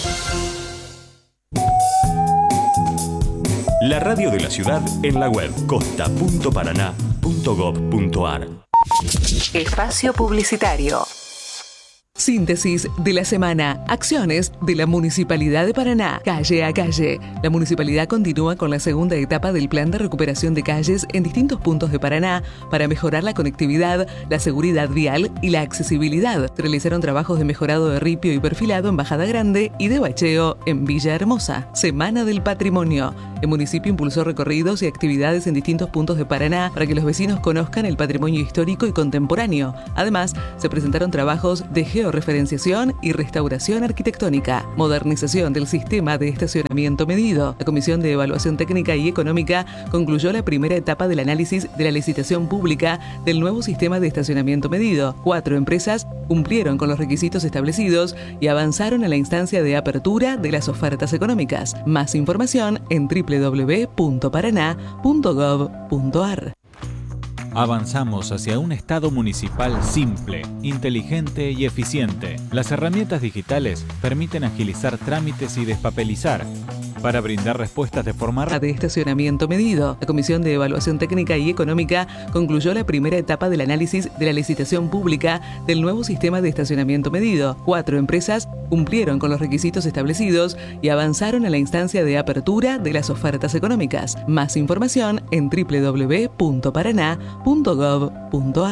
La radio de la ciudad en la web costa punto paraná punto gob punto ar. Espacio publicitario. Síntesis de la semana. Acciones de la Municipalidad de Paraná. Calle a calle. La Municipalidad continúa con la segunda etapa del plan de recuperación de calles en distintos puntos de Paraná para mejorar la conectividad, la seguridad vial y la accesibilidad. Se realizaron trabajos de mejorado de ripio y perfilado en Bajada Grande y de bacheo en Villa Hermosa. Semana del Patrimonio. El municipio impulsó recorridos y actividades en distintos puntos de Paraná para que los vecinos conozcan el patrimonio histórico y contemporáneo. Además, se presentaron trabajos de georreferenciación y restauración arquitectónica, modernización del sistema de estacionamiento medido. La Comisión de Evaluación Técnica y Económica concluyó la primera etapa del análisis de la licitación pública del nuevo sistema de estacionamiento medido. Cuatro empresas cumplieron con los requisitos establecidos y avanzaron a la instancia de apertura de las ofertas económicas. Más información en doble u doble u doble u punto paraná punto gob punto ar. Avanzamos hacia un Estado municipal simple, inteligente y eficiente. Las herramientas digitales permiten agilizar trámites y despapelizar para brindar respuestas de forma rápida. De estacionamiento medido. La Comisión de Evaluación Técnica y Económica concluyó la primera etapa del análisis de la licitación pública del nuevo sistema de estacionamiento medido. Cuatro empresas cumplieron con los requisitos establecidos y avanzaron a la instancia de apertura de las ofertas económicas. Más información en doble u doble u doble u punto paraná punto gob punto ar.